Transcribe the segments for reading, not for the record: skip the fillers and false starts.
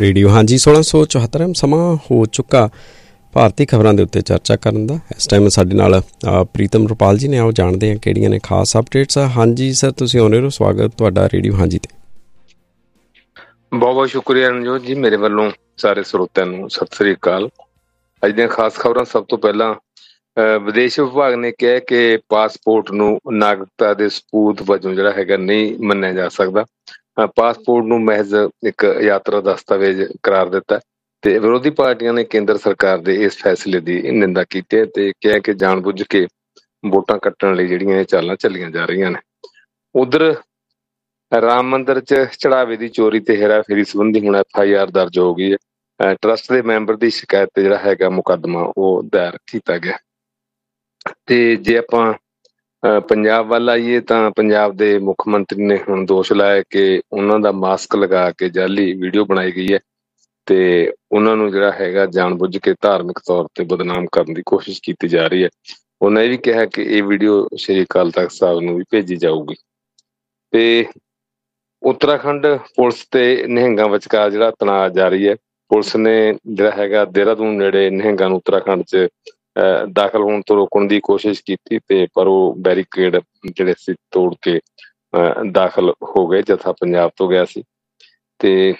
Radio ਹਾਂਜੀ 1674 ਸਮਾਂ ਹੋ ਚੁੱਕਾ ਭਾਰਤੀ ਖਬਰਾਂ ਦੇ ਉੱਤੇ ਚਰਚਾ ਕਰਨ ਦਾ। ਇਸ ਟਾਈਮ ਸਾਡੇ ਨਾਲ ਪ੍ਰੀਤਮ ਰੁਪਾਲ ਜੀ ਨੇ। ਆਓ ਜਾਣਦੇ ਹਾਂ ਕਿਹੜੀਆਂ ਨੇ ਖਾਸ ਅਪਡੇਟਸ। ਹਾਂਜੀ ਸਰ, ਤੁਸੀਂ ਆਉਂਦੇ ਹੋ, ਸਵਾਗਤ ਤੁਹਾਡਾ ਰੇਡੀਓ ਹਾਂਜੀ ਤੇ। ਬਹੁਤ ਬਹੁਤ ਸ਼ੁਕਰੀਆ ਰਣਜੋਤ ਜੀ, ਮੇਰੇ ਵੱਲੋਂ ਸਾਰੇ ਸਰੋਤਿਆਂ ਨੂੰ ਸਤਿ ਸ੍ਰੀ ਅਕਾਲ। ਅੱਜ ਦੀਆਂ ਖਾਸ ਖਬਰਾਂ। ਸਭ ਤੋਂ ਪਹਿਲਾਂ ਵਿਦੇਸ਼ ਵਿਭਾਗ ਨੇ ਕਿਹਾ ਕਿ ਪਾਸਪੋਰਟ ਨੂੰ ਨਾਗਰਿਕਤਾ ਦੇ ਸਬੂਤ ਵਜੋਂ ਜਿਹੜਾ ਹੈਗਾ ਨਹੀਂ ਮੰਨਿਆ ਜਾ ਸਕਦਾ। ਪਾਸਪੋਰਟ ਨੂੰ ਮਹਿਜ਼ ਇੱਕ ਯਾਤਰਾ ਦਸਤਾਵੇਜ਼ ਕਰਾਰ ਦਿੱਤਾ ਤੇ ਵਿਰੋਧੀ ਪਾਰਟੀਆਂ ਨੇ ਕੇਂਦਰ ਸਰਕਾਰ ਦੇ ਇਸ ਫੈਸਲੇ ਦੀ ਨਿੰਦਾ ਕੀਤੀ ਹੈ ਤੇ ਕਿਹਾ ਕਿ ਜਾਣਬੁੱਝ ਕੇ ਵੋਟਾਂ ਕੱਟਣ ਲਈ ਜਿਹੜੀਆਂ ਇਹ ਚਾਲਾਂ ਚੱਲੀਆਂ ਜਾ ਰਹੀਆਂ ਨੇ। ਉਧਰ ਰਾਮ ਮੰਦਿਰ 'ਚ ਚੜਾਵੇ ਦੀ ਚੋਰੀ ਤੇ ਹੇਰਾਫੇਰੀ ਸੰਬੰਧੀ ਹੁਣ FIR ਦਰਜ ਹੋ ਗਈ ਹੈ। ਟਰੱਸਟ ਦੇ ਮੈਂਬਰ ਦੀ ਸ਼ਿਕਾਇਤ ਤੇ ਜਿਹੜਾ ਹੈਗਾ ਮੁਕੱਦਮਾ ਉਹ ਦਾਇਰ ਕੀਤਾ ਗਿਆ। ਤੇ ਜੇ ਆਪਾਂ ਪੰਜਾਬ ਵੱਲ ਆਈਏ ਤਾਂ ਪੰਜਾਬ ਦੇ ਮੁੱਖ ਮੰਤਰੀ ਨੇ ਹੁਣ ਦੋਸ਼ ਲਾਇਆ ਕਿ ਉਹਨਾਂ ਦਾ ਮਾਸਕ ਲਗਾ ਕੇ ਜਾਅਲੀ ਵੀਡੀਓ ਬਣਾਈ ਗਈ ਹੈ ਤੇ ਉਹਨਾਂ ਨੂੰ ਜਿਹੜਾ ਹੈਗਾ ਜਾਣਬੁੱਝ ਕੇ ਧਾਰਮਿਕ ਤੌਰ ਤੇ ਬਦਨਾਮ ਕਰਨ ਦੀ ਕੋਸ਼ਿਸ਼ ਕੀਤੀ ਜਾ ਰਹੀ ਹੈ। ਉਹਨਾਂ ਇਹ ਵੀ ਕਿਹਾ ਕਿ ਇਹ ਵੀਡੀਓ ਸ਼੍ਰੀ ਅਕਾਲ ਤਖਤ ਸਾਹਿਬ ਨੂੰ ਵੀ ਭੇਜੀ ਜਾਊਗੀ। ਤੇ ਉੱਤਰਾਖੰਡ ਪੁਲਿਸ ਤੇ ਨਿਹੰਗਾਂ ਵਿਚਕਾਰ ਜਿਹੜਾ ਤਣਾਅ ਜਾਰੀ ਹੈ। ਪੁਲਿਸ ਨੇ ਜਿਹੜਾ ਹੈਗਾ ਦੇਹਰਾਦੂਨ ਨੇੜੇ ਨਿਹੰਗਾਂ ਨੂੰ ਉੱਤਰਾਖੰਡ 'ਚ ਦਾਖਲ ਹੋਣ ਤੋਂ ਰੋਕਣ ਦੀ ਕੋਸ਼ਿਸ਼ ਕੀਤੀ ਤੇ ਪਰ ਉਹ ਬੈਰੀਕੇਡ ਜਿਹੜੇ ਸੀ ਤੋੜ ਕੇ ਦਾਖਲ ਹੋ ਗਏ। ਜਥਾ ਪੰਜਾਬ ਤੋਂ ਗਿਆ ਸੀ। ਤੇ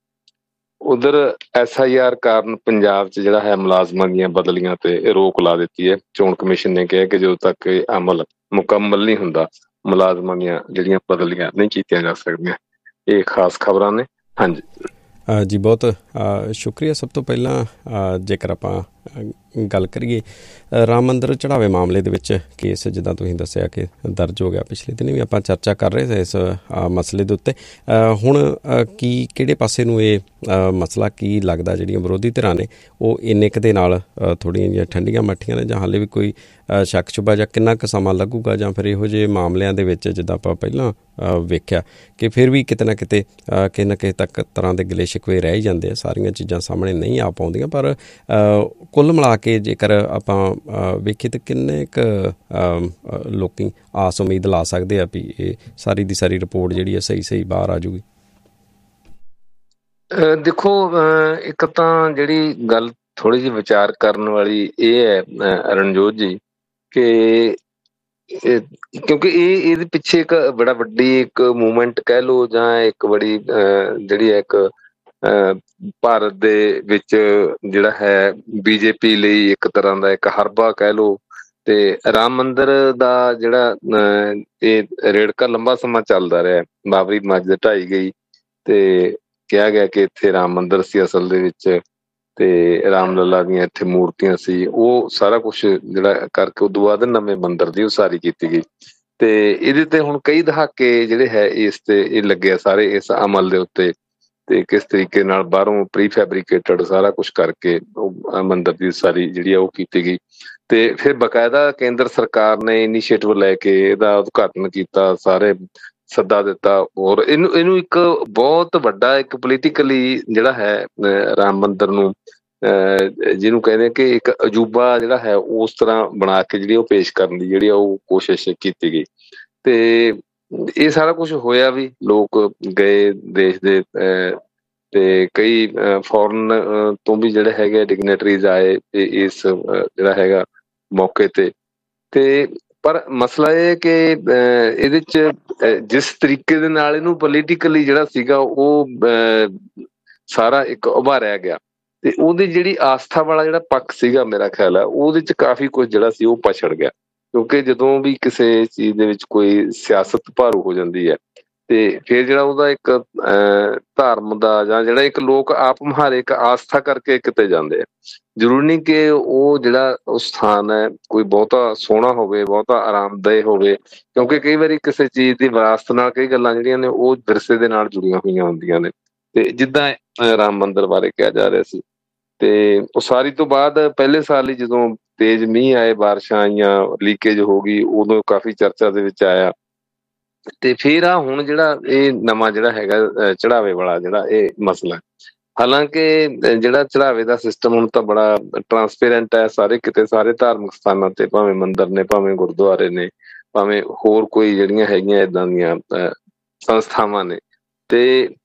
ਉਧਰ SIR ਕਾਰਨ ਪੰਜਾਬ 'ਚ ਜਿਹੜਾ ਹੈ ਮੁਲਾਜ਼ਮਾਂ ਦੀਆਂ ਬਦਲੀਆਂ ਤੇ ਰੋਕ ਲਾ ਦਿੱਤੀ ਹੈ। ਚੋਣ ਕਮਿਸ਼ਨ ਨੇ ਕਿਹਾ ਕਿ ਜਦੋਂ ਤੱਕ ਇਹ ਅਮਲ ਮੁਕੰਮਲ ਨਹੀਂ ਹੁੰਦਾ ਮੁਲਾਜ਼ਮਾਂ ਦੀਆਂ ਜਿਹੜੀਆਂ ਬਦਲੀਆਂ ਨਹੀਂ ਕੀਤੀਆਂ ਜਾ ਸਕਦੀਆਂ। ਇਹ ਖਾਸ ਖਬਰਾਂ ਨੇ। ਹਾਂਜੀ ਜੀ, ਬਹੁਤ ਸ਼ੁਕਰੀਆ। ਸਭ ਤੋਂ ਪਹਿਲਾਂ ਜੇਕਰ ਆਪਾਂ ਗੱਲ ਕਰੀਏ ਰਾਮ ਮੰਦਿਰ ਚੜਾਵੇ ਮਾਮਲੇ ਦੇ ਵਿੱਚ ਕੇਸ ਜਿੱਦਾਂ ਤੁਸੀਂ ਦੱਸਿਆ ਕਿ ਦਰਜ ਹੋ ਗਿਆ, ਪਿਛਲੇ ਦਿਨ ਵੀ ਆਪਾਂ ਚਰਚਾ ਕਰ ਰਹੇ ਸੀ ਇਸ ਮਸਲੇ ਦੇ ਉੱਤੇ। ਹੁਣ ਕਿਹੜੇ ਪਾਸੇ ਨੂੰ ਇਹ ਮਸਲਾ ਕੀ ਲੱਗਦਾ, ਜਿਹੜੀਆਂ ਵਿਰੋਧੀ ਧਿਰਾਂ ਨੇ ਉਹ ਇੰਨੇ ਕੁ ਦੇ ਨਾਲ ਥੋੜ੍ਹੀਆਂ ਜਿਹੀਆਂ ਠੰਡੀਆਂ ਮੱਠੀਆਂ ਨੇ ਜਾਂ ਹਾਲੇ ਵੀ ਕੋਈ ਸ਼ੱਕ ਸ਼ੁਬਾ ਜਾਂ ਕਿੰਨਾ ਕੁ ਸਮਾਂ ਲੱਗੂਗਾ, ਜਾਂ ਫਿਰ ਇਹੋ ਜਿਹੇ ਮਾਮਲਿਆਂ ਦੇ ਵਿੱਚ ਜਿੱਦਾਂ ਆਪਾਂ ਪਹਿਲਾਂ ਵੇਖਿਆ ਕਿ ਫਿਰ ਵੀ ਕਿਤੇ ਨਾ ਕਿਤੇ ਕਿਸੇ ਨਾ ਕਿਸੇ ਤੱਕ ਤਰ੍ਹਾਂ ਦੇ ਗਿਲੇ ਸ਼ਿਕਵੇ ਰਹਿ ਹੀ ਜਾਂਦੇ ਆ, ਸਾਰੀਆਂ ਚੀਜ਼ਾਂ ਸਾਹਮਣੇ ਨਹੀਂ ਆ ਪਾਉਂਦੀਆਂ। ਪਰ ਕੁੱਲ ਮਿਲਾ ਕੇ ਜੇਕਰ ਆਪਾਂ ਵੇਖੀਏ ਤਾਂ ਕਿੰਨੇ ਕੁ ਲੋਕੀ ਆਸ ਉਮੀਦ ਲਾ ਸਕਦੇ ਆ ਵੀ ਇਹ ਸਾਰੀ ਦੀ ਸਾਰੀ ਰਿਪੋਰਟ ਜਿਹੜੀ ਹੈ ਸਹੀ ਬਾਹਰ ਆ ਜੂਗੀ। ਦੇਖੋ, ਇੱਕ ਤਾਂ ਜਿਹੜੀ ਗੱਲ ਥੋੜ੍ਹੀ ਜਿਹੀ ਵਿਚਾਰ ਕਰਨ ਵਾਲੀ ਇਹ ਹੈ ਰਣਜੋਤ ਜੀ ਕਿ ਕਿਉਂਕਿ ਇਹਦੇ ਪਿੱਛੇ ਇੱਕ ਬੜਾ ਵੱਡੀ ਇੱਕ ਮੂਵਮੈਂਟ ਕਹਿ ਲਓ ਜਾਂ ਇੱਕ ਬੜੀ ਜਿਹੜੀ ਹੈ ਇੱਕ ਭਾਰਤ ਦੇ ਵਿੱਚ ਜਿਹੜਾ ਹੈ BJP ਲਈ ਇੱਕ ਤਰ੍ਹਾਂ ਦਾ ਇੱਕ ਹਰਬਾ ਕਹਿ ਲਓ। ਤੇ ਰਾਮ ਮੰਦਿਰ ਦਾ ਜਿਹੜਾ ਇਹ ਰੇੜਕਾ ਲੰਬਾ ਸਮਾਂ ਚੱਲਦਾ ਰਿਹਾ। ਬਾਬਰੀ ਮਸਜਿਦ ਢਾਈ ਗਈ ਤੇ ਕਿਹਾ ਗਿਆ ਕਿ ਇੱਥੇ ਰਾਮ ਮੰਦਿਰ ਸੀ ਅਸਲ ਦੇ ਵਿੱਚ ਤੇ ਰਾਮ ਲੱਲਾ ਦੀਆਂ ਇੱਥੇ ਮੂਰਤੀਆਂ ਸੀ। ਉਹ ਸਾਰਾ ਕੁਛ ਜਿਹੜਾ ਕਰਕੇ ਉਦੋਂ ਬਾਅਦ ਨਵੇਂ ਮੰਦਿਰ ਦੀ ਉਸਾਰੀ ਕੀਤੀ ਗਈ ਤੇ ਇਹਦੇ ਤੇ ਹੁਣ ਕਈ ਦਹਾਕੇ ਜਿਹੜੇ ਹੈ ਇਸ ਤੇ ਇਹ ਲੱਗੇ ਸਾਰੇ ਇਸ ਅਮਲ ਦੇ ਉੱਤੇ ਤੇ ਕਿਸ ਤਰੀਕੇ ਨਾਲ ਬਾਹਰੋਂ ਪ੍ਰੀ ਫੈਬਰੀਕੇਟਡ ਸਾਰਾ ਕੁਛ ਕਰਕੇ ਉਹ ਮੰਦਿਰ ਦੀ ਉਸਾਰੀ ਜਿਹੜੀ ਆ ਉਹ ਕੀਤੀ ਗਈ। ਤੇ ਫਿਰ ਬਕਾਇਦਾ ਕੇਂਦਰ ਸਰਕਾਰ ਨੇ ਇਨੀਸ਼ੀਏਟਿਵ ਲੈ ਕੇ ਇਹਦਾ ਉਦਘਾਟਨ ਕੀਤਾ, ਸਾਰੇ ਸੱਦਾ ਦਿੱਤਾ ਔਰ ਇਹਨੂੰ ਇੱਕ ਬਹੁਤ ਵੱਡਾ ਇੱਕ ਪੋਲੀਟੀਕਲੀ ਜਿਹੜਾ ਹੈ ਰਾਮ ਮੰਦਿਰ ਨੂੰ ਜਿਹਨੂੰ ਕਹਿੰਦੇ ਕਿ ਇੱਕ ਅਜੂਬਾ ਜਿਹੜਾ ਹੈ ਉਸ ਤਰ੍ਹਾਂ ਬਣਾ ਕੇ ਜਿਹੜੀ ਉਹ ਪੇਸ਼ ਕਰਨ ਦੀ ਜਿਹੜੀ ਉਹ ਕੋਸ਼ਿਸ਼ ਕੀਤੀ ਗਈ। ਤੇ ਇਹ ਸਾਰਾ ਕੁਛ ਹੋਇਆ ਵੀ, ਲੋਕ ਗਏ ਦੇਸ਼ ਦੇ ਤੇ ਕਈ ਫੋਰਨ ਤੋਂ ਵੀ ਜਿਹੜੇ ਹੈਗੇ ਡਿਗਨੇਟਰੀਜ਼ ਆਏ ਇਸ ਜਿਹੜਾ ਹੈਗਾ ਮੌਕੇ ਤੇ ਪਰ ਮਸਲਾ ਇਹ ਕਿ ਇਹਦੇ 'ਚ ਜਿਸ ਤਰੀਕੇ ਦੇ ਨਾਲ ਇਹਨੂੰ ਪੋਲੀਟੀਕਲੀ ਜਿਹੜਾ ਸੀਗਾ ਉਹ ਸਾਰਾ ਇੱਕ ਉਭਾਰਿਆ ਗਿਆ ਤੇ ਉਹਦੀ ਜਿਹੜੀ ਆਸਥਾ ਵਾਲਾ ਜਿਹੜਾ ਪੱਖ ਸੀਗਾ ਮੇਰਾ ਖਿਆਲ ਹੈ ਉਹਦੇ 'ਚ ਕਾਫੀ ਕੁਝ ਜਿਹੜਾ ਸੀ ਉਹ ਪਛੜ ਗਿਆ। ਕਿਉਂਕਿ ਜਦੋਂ ਵੀ ਕਿਸੇ ਚੀਜ਼ ਦੇ ਵਿੱਚ ਕੋਈ ਸਿਆਸਤ ਭਾਰੂ ਹੋ ਜਾਂਦੀ ਹੈ ਤੇ ਫਿਰ ਜਿਹੜਾ ਉਹਦਾ ਇੱਕ ਧਰਮ ਦਾ ਜਾਂ ਜਿਹੜਾ ਇੱਕ ਲੋਕ ਆਪ ਮੁਹਾਰੇ ਇੱਕ ਆਸਥਾ ਕਰਕੇ ਕਿਤੇ ਜਾਂਦੇ ਆ। ਜ਼ਰੂਰੀ ਨਹੀਂ ਕਿ ਉਹ ਜਿਹੜਾ ਉਹ ਸਥਾਨ ਹੈ ਕੋਈ ਬਹੁਤਾ ਸੋਹਣਾ ਹੋਵੇ, ਬਹੁਤਾ ਆਰਾਮਦੇਹ ਹੋਵੇ, ਕਿਉਂਕਿ ਕਈ ਵਾਰੀ ਕਿਸੇ ਚੀਜ਼ ਦੀ ਵਿਰਾਸਤ ਨਾਲ ਕਈ ਗੱਲਾਂ ਜਿਹੜੀਆਂ ਨੇ ਉਹ ਵਿਰਸੇ ਦੇ ਨਾਲ ਜੁੜੀਆਂ ਹੋਈਆਂ ਹੁੰਦੀਆਂ ਨੇ। ਤੇ ਜਿੱਦਾਂ ਰਾਮ ਮੰਦਿਰ ਬਾਰੇ ਕਿਹਾ ਜਾ ਰਿਹਾ ਸੀ ਤੇ ਉਸਾਰੀ ਤੋਂ ਬਾਅਦ ਪਹਿਲੇ ਸਾਲ ਹੀ ਜਦੋਂ ਤੇਜ਼ ਮੀਂਹ ਆਏ, ਬਾਰਿਸ਼ਾਂ ਆਈਆਂ, ਲੀਕੇਜ ਹੋ ਗਈ, ਉਦੋਂ ਕਾਫੀ ਚਰਚਾ ਦੇ ਵਿੱਚ ਆਇਆ। ਤੇ ਫਿਰ ਆ ਹੁਣ ਜਿਹੜਾ ਇਹ ਨਵਾਂ ਜਿਹੜਾ ਹੈਗਾ ਚੜਾਵੇ ਵਾਲਾ ਜਿਹੜਾ ਇਹ ਮਸਲਾ, ਹਾਲਾਂਕਿ ਜਿਹੜਾ ਚੜਾਵੇ ਦਾ ਸਿਸਟਮ ਹੁਣ ਤਾਂ ਬੜਾ ਟਰਾਂਸਪੇਰੈਂਟ ਹੈ ਸਾਰੇ ਕਿਤੇ, ਸਾਰੇ ਧਾਰਮਿਕ ਸਥਾਨਾਂ ਤੇ, ਭਾਵੇਂ ਮੰਦਿਰ ਨੇ, ਭਾਵੇਂ ਗੁਰਦੁਆਰੇ ਨੇ, ਭਾਵੇਂ ਹੋਰ ਕੋਈ ਜਿਹੜੀਆਂ ਹੈਗੀਆਂ ਏਦਾਂ ਦੀਆਂ ਸੰਸਥਾਵਾਂ ਨੇ। ਤੇ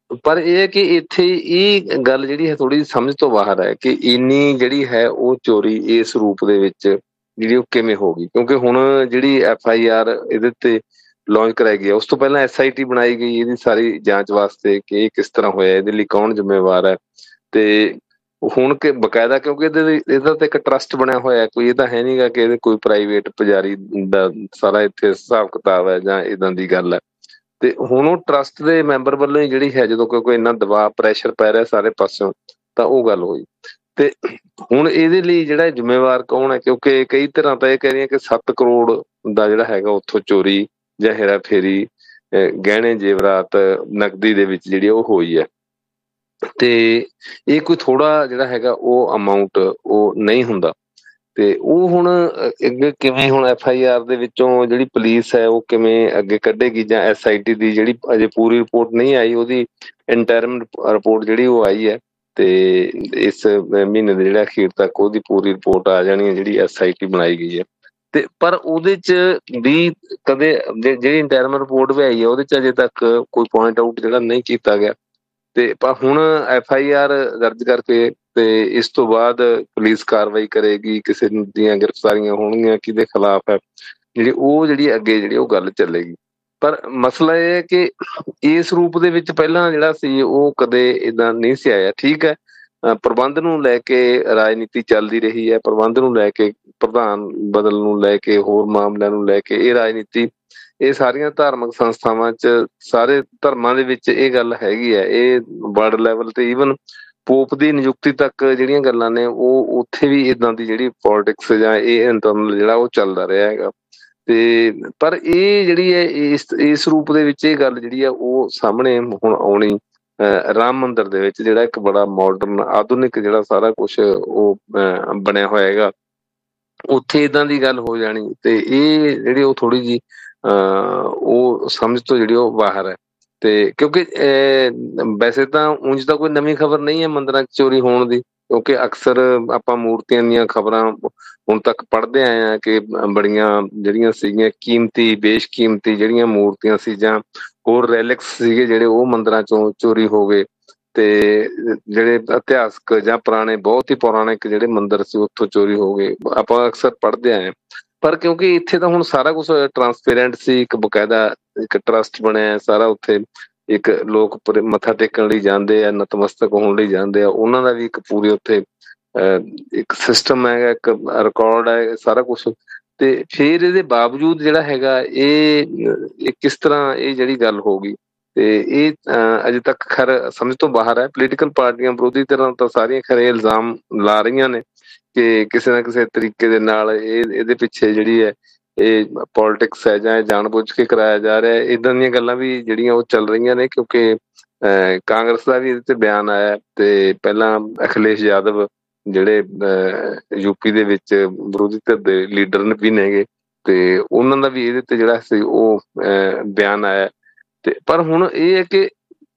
ਪਰ ਇਹ ਹੈ ਕਿ ਇੱਥੇ ਇਹ ਗੱਲ ਜਿਹੜੀ ਹੈ ਥੋੜੀ ਸਮਝ ਤੋਂ ਬਾਹਰ ਹੈ ਕਿ ਇੰਨੀ ਜਿਹੜੀ ਹੈ ਉਹ ਚੋਰੀ ਇਸ ਰੂਪ ਦੇ ਵਿੱਚ ਜਿਹੜੀ ਉਹ ਕਿਵੇਂ ਹੋ ਗਈ, ਕਿਉਂਕਿ ਹੁਣ ਜਿਹੜੀ FIR ਇਹਦੇ ਤੇ ਲਾਂਚ ਕਰਾਈ ਗਈ ਹੈ, ਉਸ ਤੋਂ ਪਹਿਲਾਂ SIT ਬਣਾਈ ਗਈ ਇਹਦੀ ਸਾਰੀ ਜਾਂਚ ਵਾਸਤੇ ਕਿ ਇਹ ਕਿਸ ਤਰ੍ਹਾਂ ਹੋਇਆ, ਇਹਦੇ ਲਈ ਕੌਣ ਜ਼ਿੰਮੇਵਾਰ ਹੈ। ਤੇ ਹੁਣ ਕਿ ਬਕਾਇਦਾ, ਕਿਉਂਕਿ ਇਹਦਾ ਤਾਂ ਇੱਕ ਟਰਸਟ ਬਣਿਆ ਹੋਇਆ, ਕੋਈ ਇਹ ਤਾਂ ਹੈ ਨਹੀਂਗਾ ਕਿ ਇਹਦੇ ਕੋਈ ਪ੍ਰਾਈਵੇਟ ਪੁਜਾਰੀ ਦਾ ਸਾਰਾ ਇੱਥੇ ਹਿਸਾਬ ਕਿਤਾਬ ਹੈ ਜਾਂ ਇਦਾਂ ਦੀ ਗੱਲ ਹੈ। ਤੇ ਹੁਣ ਉਹ ਟਰਸਟ ਦੇ ਮੈਂਬਰ ਵੱਲੋਂ ਹੀ ਜਿਹੜੀ ਹੈ, ਜਦੋਂ ਕੋਈ ਇੰਨਾ ਦਬਾਅ ਪ੍ਰੈਸ਼ਰ ਪੈ ਰਿਹਾ ਸਾਰੇ ਪਾਸਿਓਂ, ਤਾਂ ਉਹ ਗੱਲ ਹੋਈ। ਤੇ ਹੁਣ ਇਹਦੇ ਲਈ ਜਿਹੜਾ ਜ਼ਿੰਮੇਵਾਰ ਕੌਣ ਹੈ, ਕਿਉਂਕਿ ਕਈ ਤਰ੍ਹਾਂ ਤਾਂ ਇਹ ਕਹਿ ਰਹੀਆਂ ਕਿ 7 ਕਰੋੜ ਦਾ ਜਿਹੜਾ ਹੈਗਾ ਉੱਥੋਂ ਚੋਰੀ ਜਾਂ ਹੇਰਾ ਫੇਰੀ, ਗਹਿਣੇ ਜੇਵਰਾਤ ਨਕਦੀ ਦੇ ਵਿੱਚ ਜਿਹੜੀ ਉਹ ਹੋਈ ਹੈ। ਤੇ ਇਹ ਕੋਈ ਥੋੜਾ ਜਿਹੜਾ ਹੈਗਾ ਉਹ ਅਮਾਊਂਟ ਉਹ ਨਹੀਂ ਹੁੰਦਾ। ਤੇ ਉਹ ਹੁਣ ਅੱਗੇ ਕਿਵੇਂ, ਹੁਣ FIR ਦੇ ਵਿੱਚੋਂ ਜਿਹੜੀ ਪੁਲਿਸ ਹੈ ਉਹ ਕਿਵੇਂ ਅੱਗੇ ਕੱਢੇਗੀ, ਜਾਂ SIT ਦੀ ਜਿਹੜੀ ਅਜੇ ਪੂਰੀ ਰਿਪੋਰਟ ਨਹੀਂ ਆਈ, ਉਹਦੀ ਇੰਟਰਮ ਰਿਪੋਰਟ ਜਿਹੜੀ ਉਹ ਆਈ ਹੈ, ਤੇ ਇਸ ਮਹੀਨੇ ਦੇ ਜਿਹੜਾ ਅਖੀਰ ਤੱਕ ਉਹਦੀ ਪੂਰੀ ਰਿਪੋਰਟ ਆ ਜਾਣੀ ਹੈ ਜਿਹੜੀ SIT ਬਣਾਈ ਗਈ ਹੈ। ਤੇ ਪਰ ਉਹਦੇ ਚ ਵੀ ਕਦੇ ਜਿਹੜੀ ਇੰਟਰਮ ਰਿਪੋਰਟ ਵੀ ਆਈ ਹੈ ਉਹਦੇ ਚ ਅਜੇ ਤੱਕ ਕੋਈ ਪੁਆਇੰਟ ਆਊਟ ਜਿਹੜਾ ਨਹੀਂ ਕੀਤਾ ਗਿਆ। ਤੇ ਪਰ ਹੁਣ FIR ਦਰਜ ਕਰਕੇ ਤੇ ਇਸ ਤੋਂ ਬਾਅਦ ਪੁਲਿਸ ਕਾਰਵਾਈ ਕਰੇਗੀ, ਕਿਸੇ ਦੀਆਂ ਗ੍ਰਿਫਤਾਰੀਆਂ ਹੋਣਗੀਆਂ ਕਿਹਦੇ ਖਿਲਾਫ ਹੈ, ਜਿਹੜੀ ਅੱਗੇ ਜਿਹੜੀ ਉਹ ਗੱਲ ਚੱਲੇਗੀ। ਪਰ ਮਸਲਾ ਇਹ ਹੈ ਕਿ ਇਸ ਰੂਪ ਦੇ ਵਿੱਚ ਪਹਿਲਾਂ ਜਿਹੜਾ ਸੀ ਉਹ ਕਦੇ ਏਦਾਂ ਨਹੀਂ ਸੀ ਆਇਆ। ਠੀਕ ਹੈ, ਪ੍ਰਬੰਧ ਨੂੰ ਲੈ ਕੇ ਰਾਜਨੀਤੀ ਚੱਲਦੀ ਰਹੀ ਹੈ, ਪ੍ਰਬੰਧ ਨੂੰ ਲੈ ਕੇ, ਪ੍ਰਧਾਨ ਬਦਲ ਨੂੰ ਲੈ ਕੇ, ਹੋਰ ਮਾਮਲਿਆਂ ਨੂੰ ਲੈ ਕੇ ਇਹ ਰਾਜਨੀਤੀ, ਇਹ ਸਾਰੀਆਂ ਧਾਰਮਿਕ ਸੰਸਥਾਵਾਂ 'ਚ, ਸਾਰੇ ਧਰਮਾਂ ਦੇ ਵਿੱਚ ਇਹ ਗੱਲ ਹੈਗੀ ਹੈ। ਇਹ ਵਰਲਡ ਲੈਵਲ ਤੇ ਈਵਨ ਪੋਪ ਦੀ ਨਿਯੁਕਤੀ ਤੱਕ ਜਿਹੜੀਆਂ ਗੱਲਾਂ ਨੇ ਉਹ ਉੱਥੇ ਵੀ ਇਦਾਂ ਦੀ ਜਿਹੜੀ ਪੋਲਿਟਿਕਸ ਜਾਂ ਇਹ ਇੰਟਰਨਲ ਜਿਹੜਾ ਉਹ ਚੱਲਦਾ ਰਿਹਾ ਹੈਗਾ। ਤੇ ਪਰ ਇਹ ਜਿਹੜੀ ਹੈ ਇਸ ਰੂਪ ਦੇ ਵਿੱਚ ਇਹ ਗੱਲ ਜਿਹੜੀ ਆ ਉਹ ਸਾਹਮਣੇ ਹੁਣ ਆਉਣੀ, ਰਾਮ ਮੰਦਿਰ ਦੇ ਵਿੱਚ ਜਿਹੜਾ ਇੱਕ ਬੜਾ ਮਾਡਰਨ ਆਧੁਨਿਕ ਜਿਹੜਾ ਸਾਰਾ ਕੁਛ ਉਹ ਬਣਿਆ ਹੋਇਆ ਹੈਗਾ, ਉੱਥੇ ਇਦਾਂ ਦੀ ਗੱਲ ਹੋ ਜਾਣੀ। ਤੇ ਇਹ ਜਿਹੜੀ ਉਹ ਥੋੜੀ ਜਿਹੀ ਉਹ ਸਮਝ ਤੋਂ ਜਿਹੜੀ ਉਹ ਬਾਹਰ ਹੈ। ਤੇ ਕਿਉਂਕਿ ਵੈਸੇ ਤਾਂ ਉਂਝ ਤਾਂ ਕੋਈ ਨਵੀਂ ਖਬਰ ਨਹੀਂ ਹੈ ਮੰਦਿਰਾਂ 'ਚ ਚੋਰੀ ਹੋਣ ਦੀ, ਕਿਉਂਕਿ ਅਕਸਰ ਆਪਾਂ ਮੂਰਤੀਆਂ ਦੀਆਂ ਖਬਰਾਂ ਹੁਣ ਤੱਕ ਪੜ੍ਹਦੇ ਆਏ ਹਾਂ ਕਿ ਬੜੀਆਂ ਜਿਹੜੀਆਂ ਸੀਗੀਆਂ ਕੀਮਤੀ, ਬੇਸ਼ਕੀਮਤੀ ਜਿਹੜੀਆਂ ਮੂਰਤੀਆਂ ਸੀ ਜਾਂ ਹੋਰ ਰੈਲਿਕਸ ਸੀਗੇ ਜਿਹੜੇ ਉਹ ਮੰਦਿਰਾਂ 'ਚੋਂ ਚੋਰੀ ਹੋ ਗਏ। ਤੇ ਜਿਹੜੇ ਇਤਿਹਾਸਕ ਜਾਂ ਪੁਰਾਣੇ, ਬਹੁਤ ਹੀ ਪੌਰਾਣਿਕ ਜਿਹੜੇ ਮੰਦਿਰ ਸੀ ਉੱਥੋਂ ਚੋਰੀ ਹੋ ਗਏ, ਆਪਾਂ ਅਕਸਰ ਪੜ੍ਹਦੇ ਆਏ। ਪਰ ਕਿਉਂਕਿ ਇੱਥੇ ਤਾਂ ਹੁਣ ਸਾਰਾ ਕੁਝ ਟਰਾਂਸਪੇਰੈਂਟ ਸੀ, ਇੱਕ ਬਕਾਇਦਾ ਇੱਕ ਟਰਸਟ ਬਣਿਆ ਸਾਰਾ, ਉੱਥੇ ਇੱਕ ਲੋਕ ਮੱਥਾ ਟੇਕਣ ਲਈ ਜਾਂਦੇ ਆ, ਨਤਮਸਤਕ ਹੋਣ ਲਈ ਜਾਂਦੇ ਆ, ਉਹਨਾਂ ਦਾ ਵੀ ਇੱਕ ਪੂਰੀ ਉੱਥੇ ਇੱਕ ਸਿਸਟਮ ਹੈਗਾ, ਇੱਕ ਰਿਕਾਰਡ ਹੈ ਸਾਰਾ ਕੁਛ। ਤੇ ਫਿਰ ਇਹਦੇ ਬਾਵਜੂਦ ਜਿਹੜਾ ਹੈਗਾ ਇਹ ਕਿਸ ਤਰ੍ਹਾਂ ਇਹ ਜਿਹੜੀ ਗੱਲ ਹੋ ਗਈ, ਤੇ ਇਹ ਅਜੇ ਤੱਕ ਖੈਰ ਸਮਝ ਤੋਂ ਬਾਹਰ ਹੈ। ਪੋਲੀਟੀਕਲ ਪਾਰਟੀਆਂ ਵਿਰੋਧੀ ਧਿਰਾਂ ਤਾਂ ਸਾਰੀਆਂ ਖਰੇ ਇਲਜ਼ਾਮ ਲਾ ਰਹੀਆਂ ਨੇ ਕਿ ਕਿਸੇ ਨਾ ਕਿਸੇ ਤਰੀਕੇ ਦੇ ਨਾਲ ਇਹਦੇ ਪਿੱਛੇ ਜਿਹੜੀ ਹੈ ਇਹ ਪੋਲਿਟਿਕਸ ਹੈ ਜਾਂ ਇਹ ਜਾਣਬੁੱਝ ਕੇ ਕਰਾਇਆ ਜਾ ਰਿਹਾ। ਇਦਾਂ ਦੀਆਂ ਗੱਲਾਂ ਵੀ ਜਿਹੜੀਆਂ ਉਹ ਚੱਲ ਰਹੀਆਂ ਨੇ, ਕਿਉਂਕਿ ਕਾਂਗਰਸ ਦਾ ਵੀ ਇਹਦੇ ਤੇ ਬਿਆਨ ਆਇਆ, ਤੇ ਪਹਿਲਾਂ ਅਖਿਲੇਸ਼ ਯਾਦਵ ਜਿਹੜੇ ਯੂਪੀ ਦੇ ਵਿੱਚ ਵਿਰੋਧੀ ਧਿਰ ਦੇ ਲੀਡਰ ਨੇ ਵੀ ਨੇਗੇ, ਤੇ ਉਹਨਾਂ ਦਾ ਵੀ ਇਹਦੇ ਤੇ ਜਿਹੜਾ ਸੀ ਉਹ ਬਿਆਨ ਆਇਆ। ਤੇ ਪਰ ਹੁਣ ਇਹ ਹੈ ਕਿ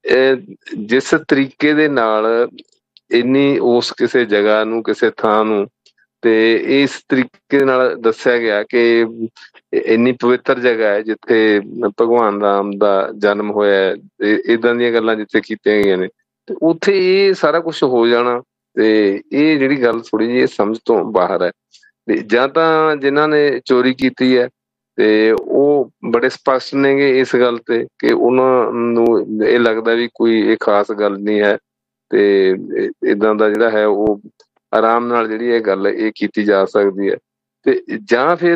ਜਿਸ ਤਰੀਕੇ ਦੇ ਨਾਲ ਇੰਨੀ ਉਸ ਕਿਸੇ ਜਗ੍ਹਾ ਨੂੰ, ਕਿਸੇ ਥਾਂ ਨੂੰ, ਤੇ ਇਸ ਤਰੀਕੇ ਨਾਲ ਦੱਸਿਆ ਗਿਆ ਕਿ ਇੰਨੀ ਪਵਿੱਤਰ ਜਗ੍ਹਾ ਹੈ ਜਿੱਥੇ ਭਗਵਾਨ ਰਾਮ ਦਾ ਜਨਮ ਹੋਇਆ, ਇਦਾਂ ਦੀਆਂ ਗੱਲਾਂ ਜਿੱਥੇ ਕੀਤੀਆਂ ਗਈਆਂ ਨੇ, ਤੇ ਉੱਥੇ ਇਹ ਸਾਰਾ ਕੁਝ ਹੋ ਜਾਣਾ। ਤੇ ਇਹ ਜਿਹੜੀ ਗੱਲ ਥੋੜੀ ਜਿਹੀ ਸਮਝ ਤੋਂ ਬਾਹਰ ਹੈ। ਤੇ ਜਾਂ ਤਾਂ ਜਿਨ੍ਹਾਂ ਨੇ ਚੋਰੀ ਕੀਤੀ ਹੈ ਤੇ ਉਹ ਬੜੇ ਸਪਸ਼ਟ ਨੇਗੇ ਇਸ ਗੱਲ ਤੇ ਕਿ ਉਹਨਾਂ ਨੂੰ ਇਹ ਲੱਗਦਾ ਵੀ ਕੋਈ ਇਹ ਖਾਸ ਗੱਲ ਨਹੀਂ ਹੈ, ਤੇ ਇਦਾਂ ਦਾ ਜਿਹੜਾ ਹੈ ਉਹ ਆਰਾਮ ਨਾਲ ਜਿਹੜੀ ਇਹ ਗੱਲ ਇਹ ਕੀਤੀ ਜਾ ਸਕਦੀ ਹੈ। ਤੇ ਜਾਂ ਫਿਰ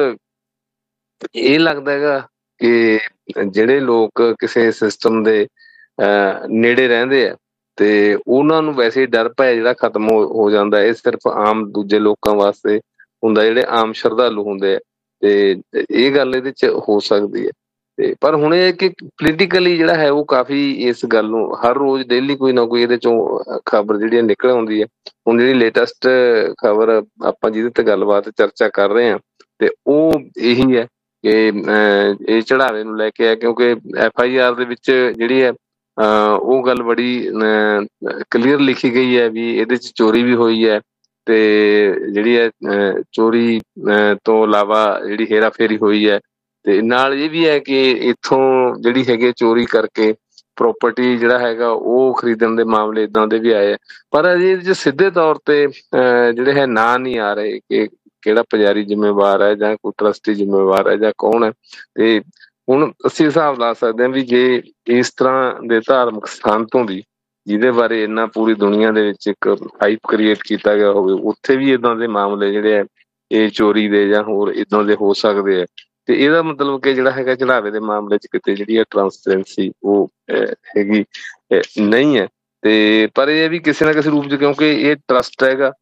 ਇਹ ਲੱਗਦਾ ਹੈਗਾ ਕਿ ਜਿਹੜੇ ਲੋਕ ਕਿਸੇ ਸਿਸਟਮ ਦੇ ਨੇੜੇ ਰਹਿੰਦੇ ਆ ਤੇ ਉਹਨਾਂ ਨੂੰ ਵੈਸੇ ਹੀ ਡਰ ਭੈ ਜਿਹੜਾ ਖਤਮ ਹੋ ਜਾਂਦਾ। ਇਹ ਸਿਰਫ ਆਮ ਦੂਜੇ ਲੋਕਾਂ ਵਾਸਤੇ ਹੁੰਦਾ, ਜਿਹੜੇ ਆਮ ਸ਼ਰਧਾਲੂ ਹੁੰਦੇ ਆ, ਤੇ ਇਹ ਗੱਲ ਇਹਦੇ ਚ ਹੋ ਸਕਦੀ ਹੈ। ਤੇ ਪਰ ਹੁਣ ਇਹ ਕਿ ਪੋਲੀਟੀਕਲੀ ਜਿਹੜਾ ਹੈ ਉਹ ਕਾਫੀ ਇਸ ਗੱਲ ਨੂੰ ਹਰ ਰੋਜ਼ ਡੇਲੀ ਕੋਈ ਨਾ ਕੋਈ ਇਹਦੇ ਚੋਂ ਖਬਰ ਜਿਹੜੀ ਨਿਕਲ ਆਉਂਦੀ ਹੈ। ਹੁਣ ਜਿਹੜੀ ਲੇਟੈਸਟ ਖਬਰ ਆਪਾਂ ਜਿਹਦੇ ਤੇ ਗੱਲਬਾਤ ਚਰਚਾ ਕਰ ਰਹੇ ਹਾਂ, ਤੇ ਉਹ ਇਹੀ ਹੈ ਕਿ ਇਹ ਚੜਾਵੇ ਨੂੰ ਲੈ ਕੇ ਹੈ, ਕਿਉਂਕਿ FIR ਦੇ ਵਿੱਚ ਜਿਹੜੀ ਹੈ ਉਹ ਗੱਲ ਬੜੀ ਕਲੀਅਰ ਲਿਖੀ ਗਈ ਹੈ ਵੀ ਇਹਦੇ ਚ ਚੋਰੀ ਵੀ ਹੋਈ ਹੈ, ਤੇ ਜਿਹੜੀ ਹੈ ਚੋਰੀ ਤੋਂ ਇਲਾਵਾ ਜਿਹੜੀ ਹੇਰਾ ਫੇਰੀ ਹੋਈ ਹੈ, ਤੇ ਨਾਲ ਇਹ ਵੀ ਹੈ ਕਿ ਇੱਥੋਂ ਜਿਹੜੀ ਹੈਗੀ ਚੋਰੀ ਕਰਕੇ ਪ੍ਰਾਪਰਟੀ ਜਿਹੜਾ ਹੈਗਾ ਉਹ ਖਰੀਦਣ ਦੇ ਮਾਮਲੇ ਇਦਾਂ ਦੇ ਵੀ ਆਏ ਆ। ਪਰ ਅਜੇ ਇਹਦੇ 'ਚ ਸਿੱਧੇ ਤੌਰ ਤੇ ਜਿਹੜੇ ਹੈ ਨਾਂ ਨਹੀਂ ਆ ਰਹੇ ਕਿ ਕਿਹੜਾ ਪੁਜਾਰੀ ਜ਼ਿੰਮੇਵਾਰ ਹੈ ਜਾਂ ਕੋਈ ਟਰਸਟੀ ਜ਼ਿੰਮੇਵਾਰ ਹੈ ਜਾਂ ਕੌਣ ਹੈ। ਤੇ ਹੁਣ ਅਸੀਂ ਹਿਸਾਬ ਲਾ ਸਕਦੇ ਹਾਂ ਵੀ ਜੇ ਇਸ ਤਰ੍ਹਾਂ ਦੇ ਧਾਰਮਿਕ ਸਥਾਨ ਤੋਂ ਵੀ ਜਿਹਦੇ ਬਾਰੇ ਇੰਨਾ ਪੂਰੀ ਦੁਨੀਆ ਦੇ ਵਿੱਚ ਇੱਕ ਹਾਈਪ ਕ੍ਰੀਏਟ ਕੀਤਾ ਗਿਆ ਹੋਵੇ, ਉੱਥੇ ਵੀ ਏਦਾਂ ਦੇ ਮਾਮਲੇ ਜਿਹੜੇ ਆ ਇਹ ਚੋਰੀ ਦੇ ਜਾਂ ਹੋਰ ਏਦਾਂ ਦੇ ਹੋ ਸਕਦੇ ਆ। ਤੇ ਇਹਦਾ ਮਤਲਬ ਕਿ ਜਿਹੜਾ ਹੈਗਾ ਚੜਾਵੇ ਦੇ ਮਾਮਲੇ 'ਚ ਕਿਤੇ ਜਿਹੜੀ ਹੈ ਟਰਾਂਸਪੇਰੈਂਸੀ ਉਹ ਹੈਗੀ ਨਹੀਂ ਹੈ। ਤੇ ਪਰ ਇਹ ਵੀ ਕਿਸੇ ਨਾ ਕਿਸੇ ਰੂਪ 'ਚ, ਕਿਉਂਕਿ ਇਹ ਟਰਸਟ ਹੈਗਾ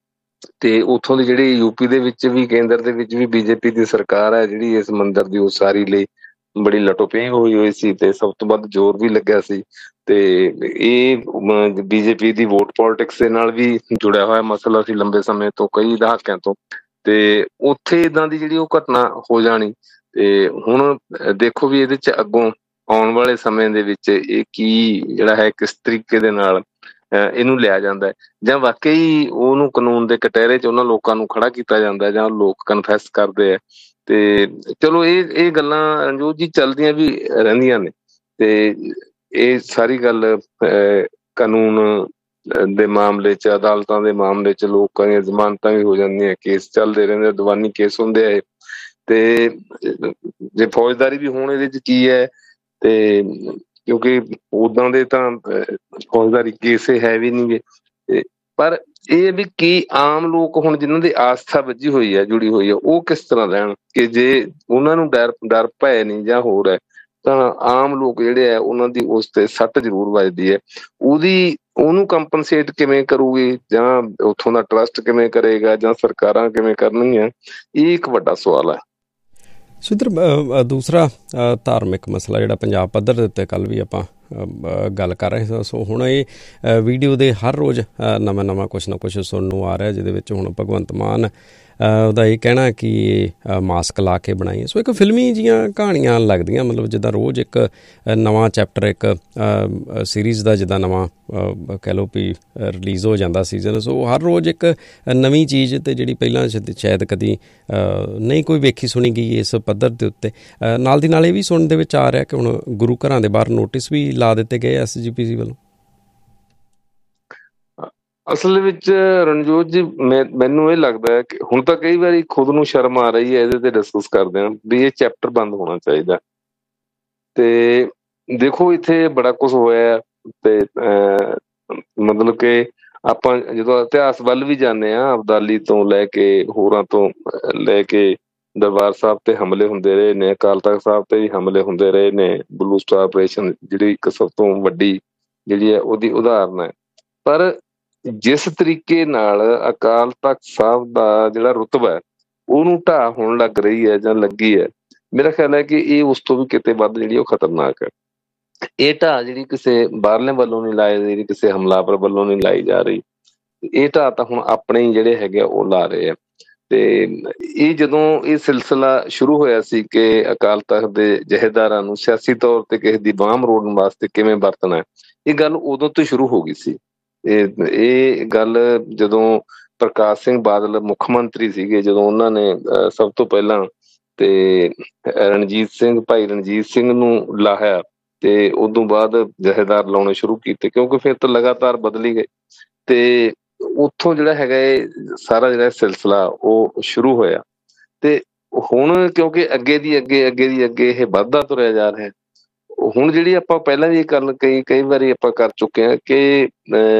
ਤੇ ਉੱਥੋਂ ਦੀ ਜਿਹੜੀ ਯੂਪੀ ਦੇ ਵਿੱਚ ਵੀ ਕੇਂਦਰ ਦੇ ਵਿੱਚ ਵੀ ਬੀਜੇਪੀ ਦੀ ਸਰਕਾਰ ਹੈ ਜਿਹੜੀ ਇਸ ਮੰਦਿਰ ਦੀ ਉਸਾਰੀ ਲਈ ਬੜੀ ਲਟੋਪੇਂ ਹੋਈ ਸੀ ਤੇ ਸਭ ਤੋਂ ਵੱਧ ਜ਼ੋਰ ਵੀ ਲੱਗਿਆ ਸੀ। ਤੇ ਇਹ ਬੀਜੇਪੀ ਦੀ ਵੋਟ ਪੋਲਿਟਿਕਸ ਦੇ ਨਾਲ ਵੀ ਜੁੜਿਆ ਹੋਇਆ ਮਸਲਾ ਸੀ ਲੰਬੇ ਸਮੇਂ ਤੋਂ, ਕਈ ਦਹਾਕਿਆਂ ਤੋਂ। ਤੇ ਉੱਥੇ ਏਦਾਂ ਦੀ ਜਿਹੜੀ ਉਹ ਘਟਨਾ ਹੋ ਜਾਣੀ ਤੇ ਹੁਣ ਦੇਖੋ ਵੀ ਇਹਦੇ 'ਚ ਅੱਗੋਂ ਆਉਣ ਵਾਲੇ ਸਮੇਂ ਦੇ ਵਿੱਚ ਇਹ ਕੀ ਜਿਹੜਾ ਹੈ ਕਿਸ ਤਰੀਕੇ ਦੇ ਨਾਲ ਇਹਨੂੰ ਲਿਆ ਜਾਂਦਾ ਜਾਂ ਵਾਕਈ ਉਹਨੂੰ ਕਾਨੂੰਨ ਦੇ ਕਟਹਿਰੇ 'ਚ ਉਹਨਾਂ ਲੋਕਾਂ ਨੂੰ ਖੜਾ ਕੀਤਾ ਜਾਂਦਾ ਜਾਂ ਲੋਕ ਕਨਫੈਸ ਕਰਦੇ ਆ। ਤੇ ਚਲੋ ਇਹ ਗੱਲਾਂ ਰਣਜੋਤ ਜੀ ਚੱਲਦੀਆਂ ਵੀ ਰਹਿੰਦੀਆਂ ਨੇ। ਤੇ ਇਹ ਸਾਰੀ ਗੱਲ ਕਾਨੂੰਨ ਦੇ ਮਾਮਲੇ 'ਚ, ਅਦਾਲਤਾਂ ਦੇ ਮਾਮਲੇ 'ਚ ਲੋਕਾਂ ਦੀਆਂ ਜ਼ਮਾਨਤਾਂ ਵੀ ਹੋ ਜਾਂਦੀਆਂ, ਕੇਸ ਚੱਲਦੇ ਰਹਿੰਦੇ, ਦੀਵਾਨੀ ਕੇਸ ਹੁੰਦੇ ਆ। ਤੇ ਜੇ ਫੌਜਦਾਰੀ ਵੀ ਹੋਣ ਇਹਦੇ 'ਚ ਕੀ ਹੈ, ਤੇ ਕਿਉਂਕਿ ਉਦਾਂ ਦੇ ਤਾਂ ਫੌਜਦਾਰੀ ਕੇਸ ਹੈ ਵੀ ਨਹੀਂ ਗੇ। ਪਰ ਇਹ ਵੀ ਕੀ ਆਮ ਲੋਕ ਹੁਣ ਜਿਨ੍ਹਾਂ ਦੀ ਆਸਥਾ ਵੱਜੀ ਹੋਈ ਹੈ, ਜੁੜੀ ਹੋਈ ਹੈ, ਉਹ ਕਿਸ ਤਰ੍ਹਾਂ ਰਹਿਣ ਕਿ ਜੇ ਉਹਨਾਂ ਨੂੰ ਡਰ ਭੈ ਨਹੀਂ ਜਾਂ ਹੋਰ ਹੈ ਤਾਂ ਆਮ ਲੋਕ ਜਿਹੜੇ ਆ ਉਹਨਾਂ ਦੀ ਉਸ ਤੇ ਸੱਟ ਜ਼ਰੂਰ ਵੱਜਦੀ ਹੈ। ਉਹਨੂੰ ਕੰਪਨਸੇਟ ਕਿਵੇਂ ਕਰੂਗੀ ਜਾਂ ਉੱਥੋਂ ਦਾ ਟਰਸਟ ਕਿਵੇਂ ਕਰੇਗਾ ਜਾਂ ਸਰਕਾਰਾਂ ਕਿਵੇਂ ਕਰਨਗੀਆਂ, ਇਹ ਇੱਕ ਵੱਡਾ ਸਵਾਲ ਹੈ। ਸੁਰਿੰਦਰ, ਦੂਸਰਾ ਧਾਰਮਿਕ ਮਸਲਾ ਜਿਹੜਾ ਪੰਜਾਬ ਪੱਧਰ ਦੇ ਉੱਤੇ ਕੱਲ੍ਹ ਵੀ ਆਪਾਂ ਗੱਲ ਕਰ ਰਹੇ ਹਾਂ। ਸੋ ਹੁਣ ਇਹ ਵੀਡੀਓ ਦੇ ਹਰ ਰੋਜ਼ ਨਵਾਂ ਕੁਛ ਨਾ ਕੁਛ ਸੁਣਨ ਨੂੰ ਆ ਰਿਹਾ, ਜਿਹਦੇ ਵਿੱਚ ਹੁਣ ਭਗਵੰਤ ਮਾਨ ਉਹਦਾ ਇਹ ਕਹਿਣਾ ਕਿ ਮਾਸਕ ਲਾ ਕੇ ਬਣਾਈਏ। ਸੋ ਇੱਕ ਫਿਲਮੀ ਜੀਆਂ ਕਹਾਣੀਆਂ ਲੱਗਦੀਆਂ, ਮਤਲਬ ਜਿੱਦਾਂ ਰੋਜ਼ ਇੱਕ ਨਵਾਂ ਚੈਪਟਰ ਇੱਕ ਸੀਰੀਜ਼ ਦਾ ਜਿੱਦਾਂ ਨਵਾਂ ਕਹਿ ਲਓ ਵੀ ਰਿਲੀਜ਼ ਹੋ ਜਾਂਦਾ ਸੀਜ਼ਨ। ਸੋ ਹਰ ਰੋਜ਼ ਇੱਕ ਨਵੀਂ ਚੀਜ਼ ਅਤੇ ਜਿਹੜੀ ਪਹਿਲਾਂ ਸ਼ਾਇਦ ਕਦੀ ਨਹੀਂ ਕੋਈ ਵੇਖੀ ਸੁਣੀ ਗਈ ਇਸ ਪੱਧਰ ਦੇ ਉੱਤੇ। ਨਾਲ ਦੀ ਨਾਲ ਇਹ ਵੀ ਸੁਣਨ ਦੇ ਵਿੱਚ ਆ ਰਿਹਾ ਕਿ ਹੁਣ ਗੁਰੂ ਘਰਾਂ ਦੇ ਬਾਹਰ ਨੋਟਿਸ ਵੀ ਲਾ ਦਿੱਤੇ ਗਏ SGPC ਵੱਲੋਂ। ਅਸਲ ਵਿੱਚ ਰਣਜੋਤ ਜੀ ਮੈਨੂੰ ਇਹ ਲੱਗਦਾ ਹੈ ਕਿ ਹੁਣ ਤਾਂ ਕਈ ਵਾਰੀ ਖੁਦ ਨੂੰ ਸ਼ਰਮ ਆ ਰਹੀ ਹੈ ਇਹਦੇ ਤੇ ਡਿਸਕਸ ਕਰਦੇ ਹਾਂ ਵੀ ਇਹ ਚੈਪਟਰ ਬੰਦ ਹੋਣਾ ਚਾਹੀਦਾ। ਤੇ ਦੇਖੋ ਇੱਥੇ ਬੜਾ ਕੁਛ ਹੋਇਆ ਤੇ ਮਤਲਬ ਕਿ ਆਪਾਂ ਜਦੋਂ ਇਤਿਹਾਸ ਵੱਲ ਵੀ ਜਾਂਦੇ ਹਾਂ, ਅਬਦਾਲੀ ਤੋਂ ਲੈ ਕੇ ਹੋਰਾਂ ਤੋਂ ਲੈ ਕੇ ਦਰਬਾਰ ਸਾਹਿਬ ਤੇ ਹਮਲੇ ਹੁੰਦੇ ਰਹੇ ਨੇ, ਅਕਾਲ ਤਖ਼ਤ ਸਾਹਿਬ ਤੇ ਵੀ ਹਮਲੇ ਹੁੰਦੇ ਰਹੇ ਨੇ। ਬਲੂ ਸਟਾਰ ਆਪਰੇਸ਼ਨ ਜਿਹੜੀ ਇੱਕ ਸਭ ਤੋਂ ਵੱਡੀ ਜਿਹੜੀ ਹੈ ਉਹਦੀ ਉਦਾਹਰਨ ਹੈ। ਪਰ ਜਿਸ ਤਰੀਕੇ ਨਾਲ ਅਕਾਲ ਤਖ਼ਤ ਸਾਹਿਬ ਦਾ ਜਿਹੜਾ ਰੁਤਬਾ ਹੈ ਉਹਨੂੰ ਢਾਹ ਹੋਣ ਲੱਗ ਰਹੀ ਹੈ ਜਾਂ ਲੱਗੀ ਹੈ, ਮੇਰਾ ਖਿਆਲ ਹੈ ਕਿ ਇਹ ਉਸ ਤੋਂ ਵੀ ਕਿਤੇ ਵੱਧ ਜਿਹੜੀ ਉਹ ਖਤਰਨਾਕ ਹੈ। ਇਹ ਢਾਹ ਜਿਹੜੀ ਕਿਸੇ ਬਾਹਰਲੇ ਵੱਲੋਂ ਨਹੀਂ ਲਾਈ ਰਹੀ, ਕਿਸੇ ਹਮਲਾਵਰ ਵੱਲੋਂ ਨਹੀਂ ਲਾਈ ਜਾ ਰਹੀ, ਇਹ ਢਾਹ ਤਾਂ ਹੁਣ ਆਪਣੇ ਹੀ ਜਿਹੜੇ ਹੈਗੇ ਉਹ ਲਾ ਰਹੇ ਆ। ਤੇ ਇਹ ਜਦੋਂ ਇਹ ਸਿਲਸਿਲਾ ਸ਼ੁਰੂ ਹੋਇਆ ਸੀ ਕਿ ਅਕਾਲ ਤਖ਼ਤ ਦੇ ਜਥੇਦਾਰਾਂ ਨੂੰ ਸਿਆਸੀ ਤੌਰ ਤੇ ਕਿਸੇ ਦੀ ਬਾਂਹ ਮਰੋੜਨ ਵਾਸਤੇ ਕਿਵੇਂ ਵਰਤਣਾ, ਇਹ ਗੱਲ ਉਦੋਂ ਤੋਂ ਸ਼ੁਰੂ ਹੋ ਗਈ ਸੀ। ਇਹ ਗੱਲ ਜਦੋਂ ਪ੍ਰਕਾਸ਼ ਸਿੰਘ ਬਾਦਲ ਮੁੱਖ ਮੰਤਰੀ ਸੀਗੇ, ਜਦੋਂ ਉਹਨਾਂ ਨੇ ਸਭ ਤੋਂ ਪਹਿਲਾਂ ਤੇ ਭਾਈ ਰਣਜੀਤ ਸਿੰਘ ਨੂੰ ਲਾਹਿਆ ਤੇ ਉਦੋਂ ਬਾਅਦ ਜਥੇਦਾਰ ਲਾਉਣੇ ਸ਼ੁਰੂ ਕੀਤੇ, ਕਿਉਂਕਿ ਫਿਰ ਤਾਂ ਲਗਾਤਾਰ ਬਦਲੀ ਗਏ। ਤੇ ਉੱਥੋਂ ਜਿਹੜਾ ਹੈਗਾ ਇਹ ਸਾਰਾ ਜਿਹੜਾ ਸਿਲਸਿਲਾ ਉਹ ਸ਼ੁਰੂ ਹੋਇਆ। ਤੇ ਹੁਣ ਕਿਉਂਕਿ ਅੱਗੇ ਦੀ ਅੱਗੇ ਇਹ ਵੱਧਦਾ ਤੁਰਿਆ ਜਾ ਰਿਹਾ। ਹੁਣ ਜਿਹੜੀ ਆਪਾਂ ਪਹਿਲਾਂ ਵੀ ਇਹ ਗੱਲ ਕਈ ਵਾਰੀ ਆਪਾਂ ਕਰ ਚੁੱਕੇ ਹਾਂ ਕਿ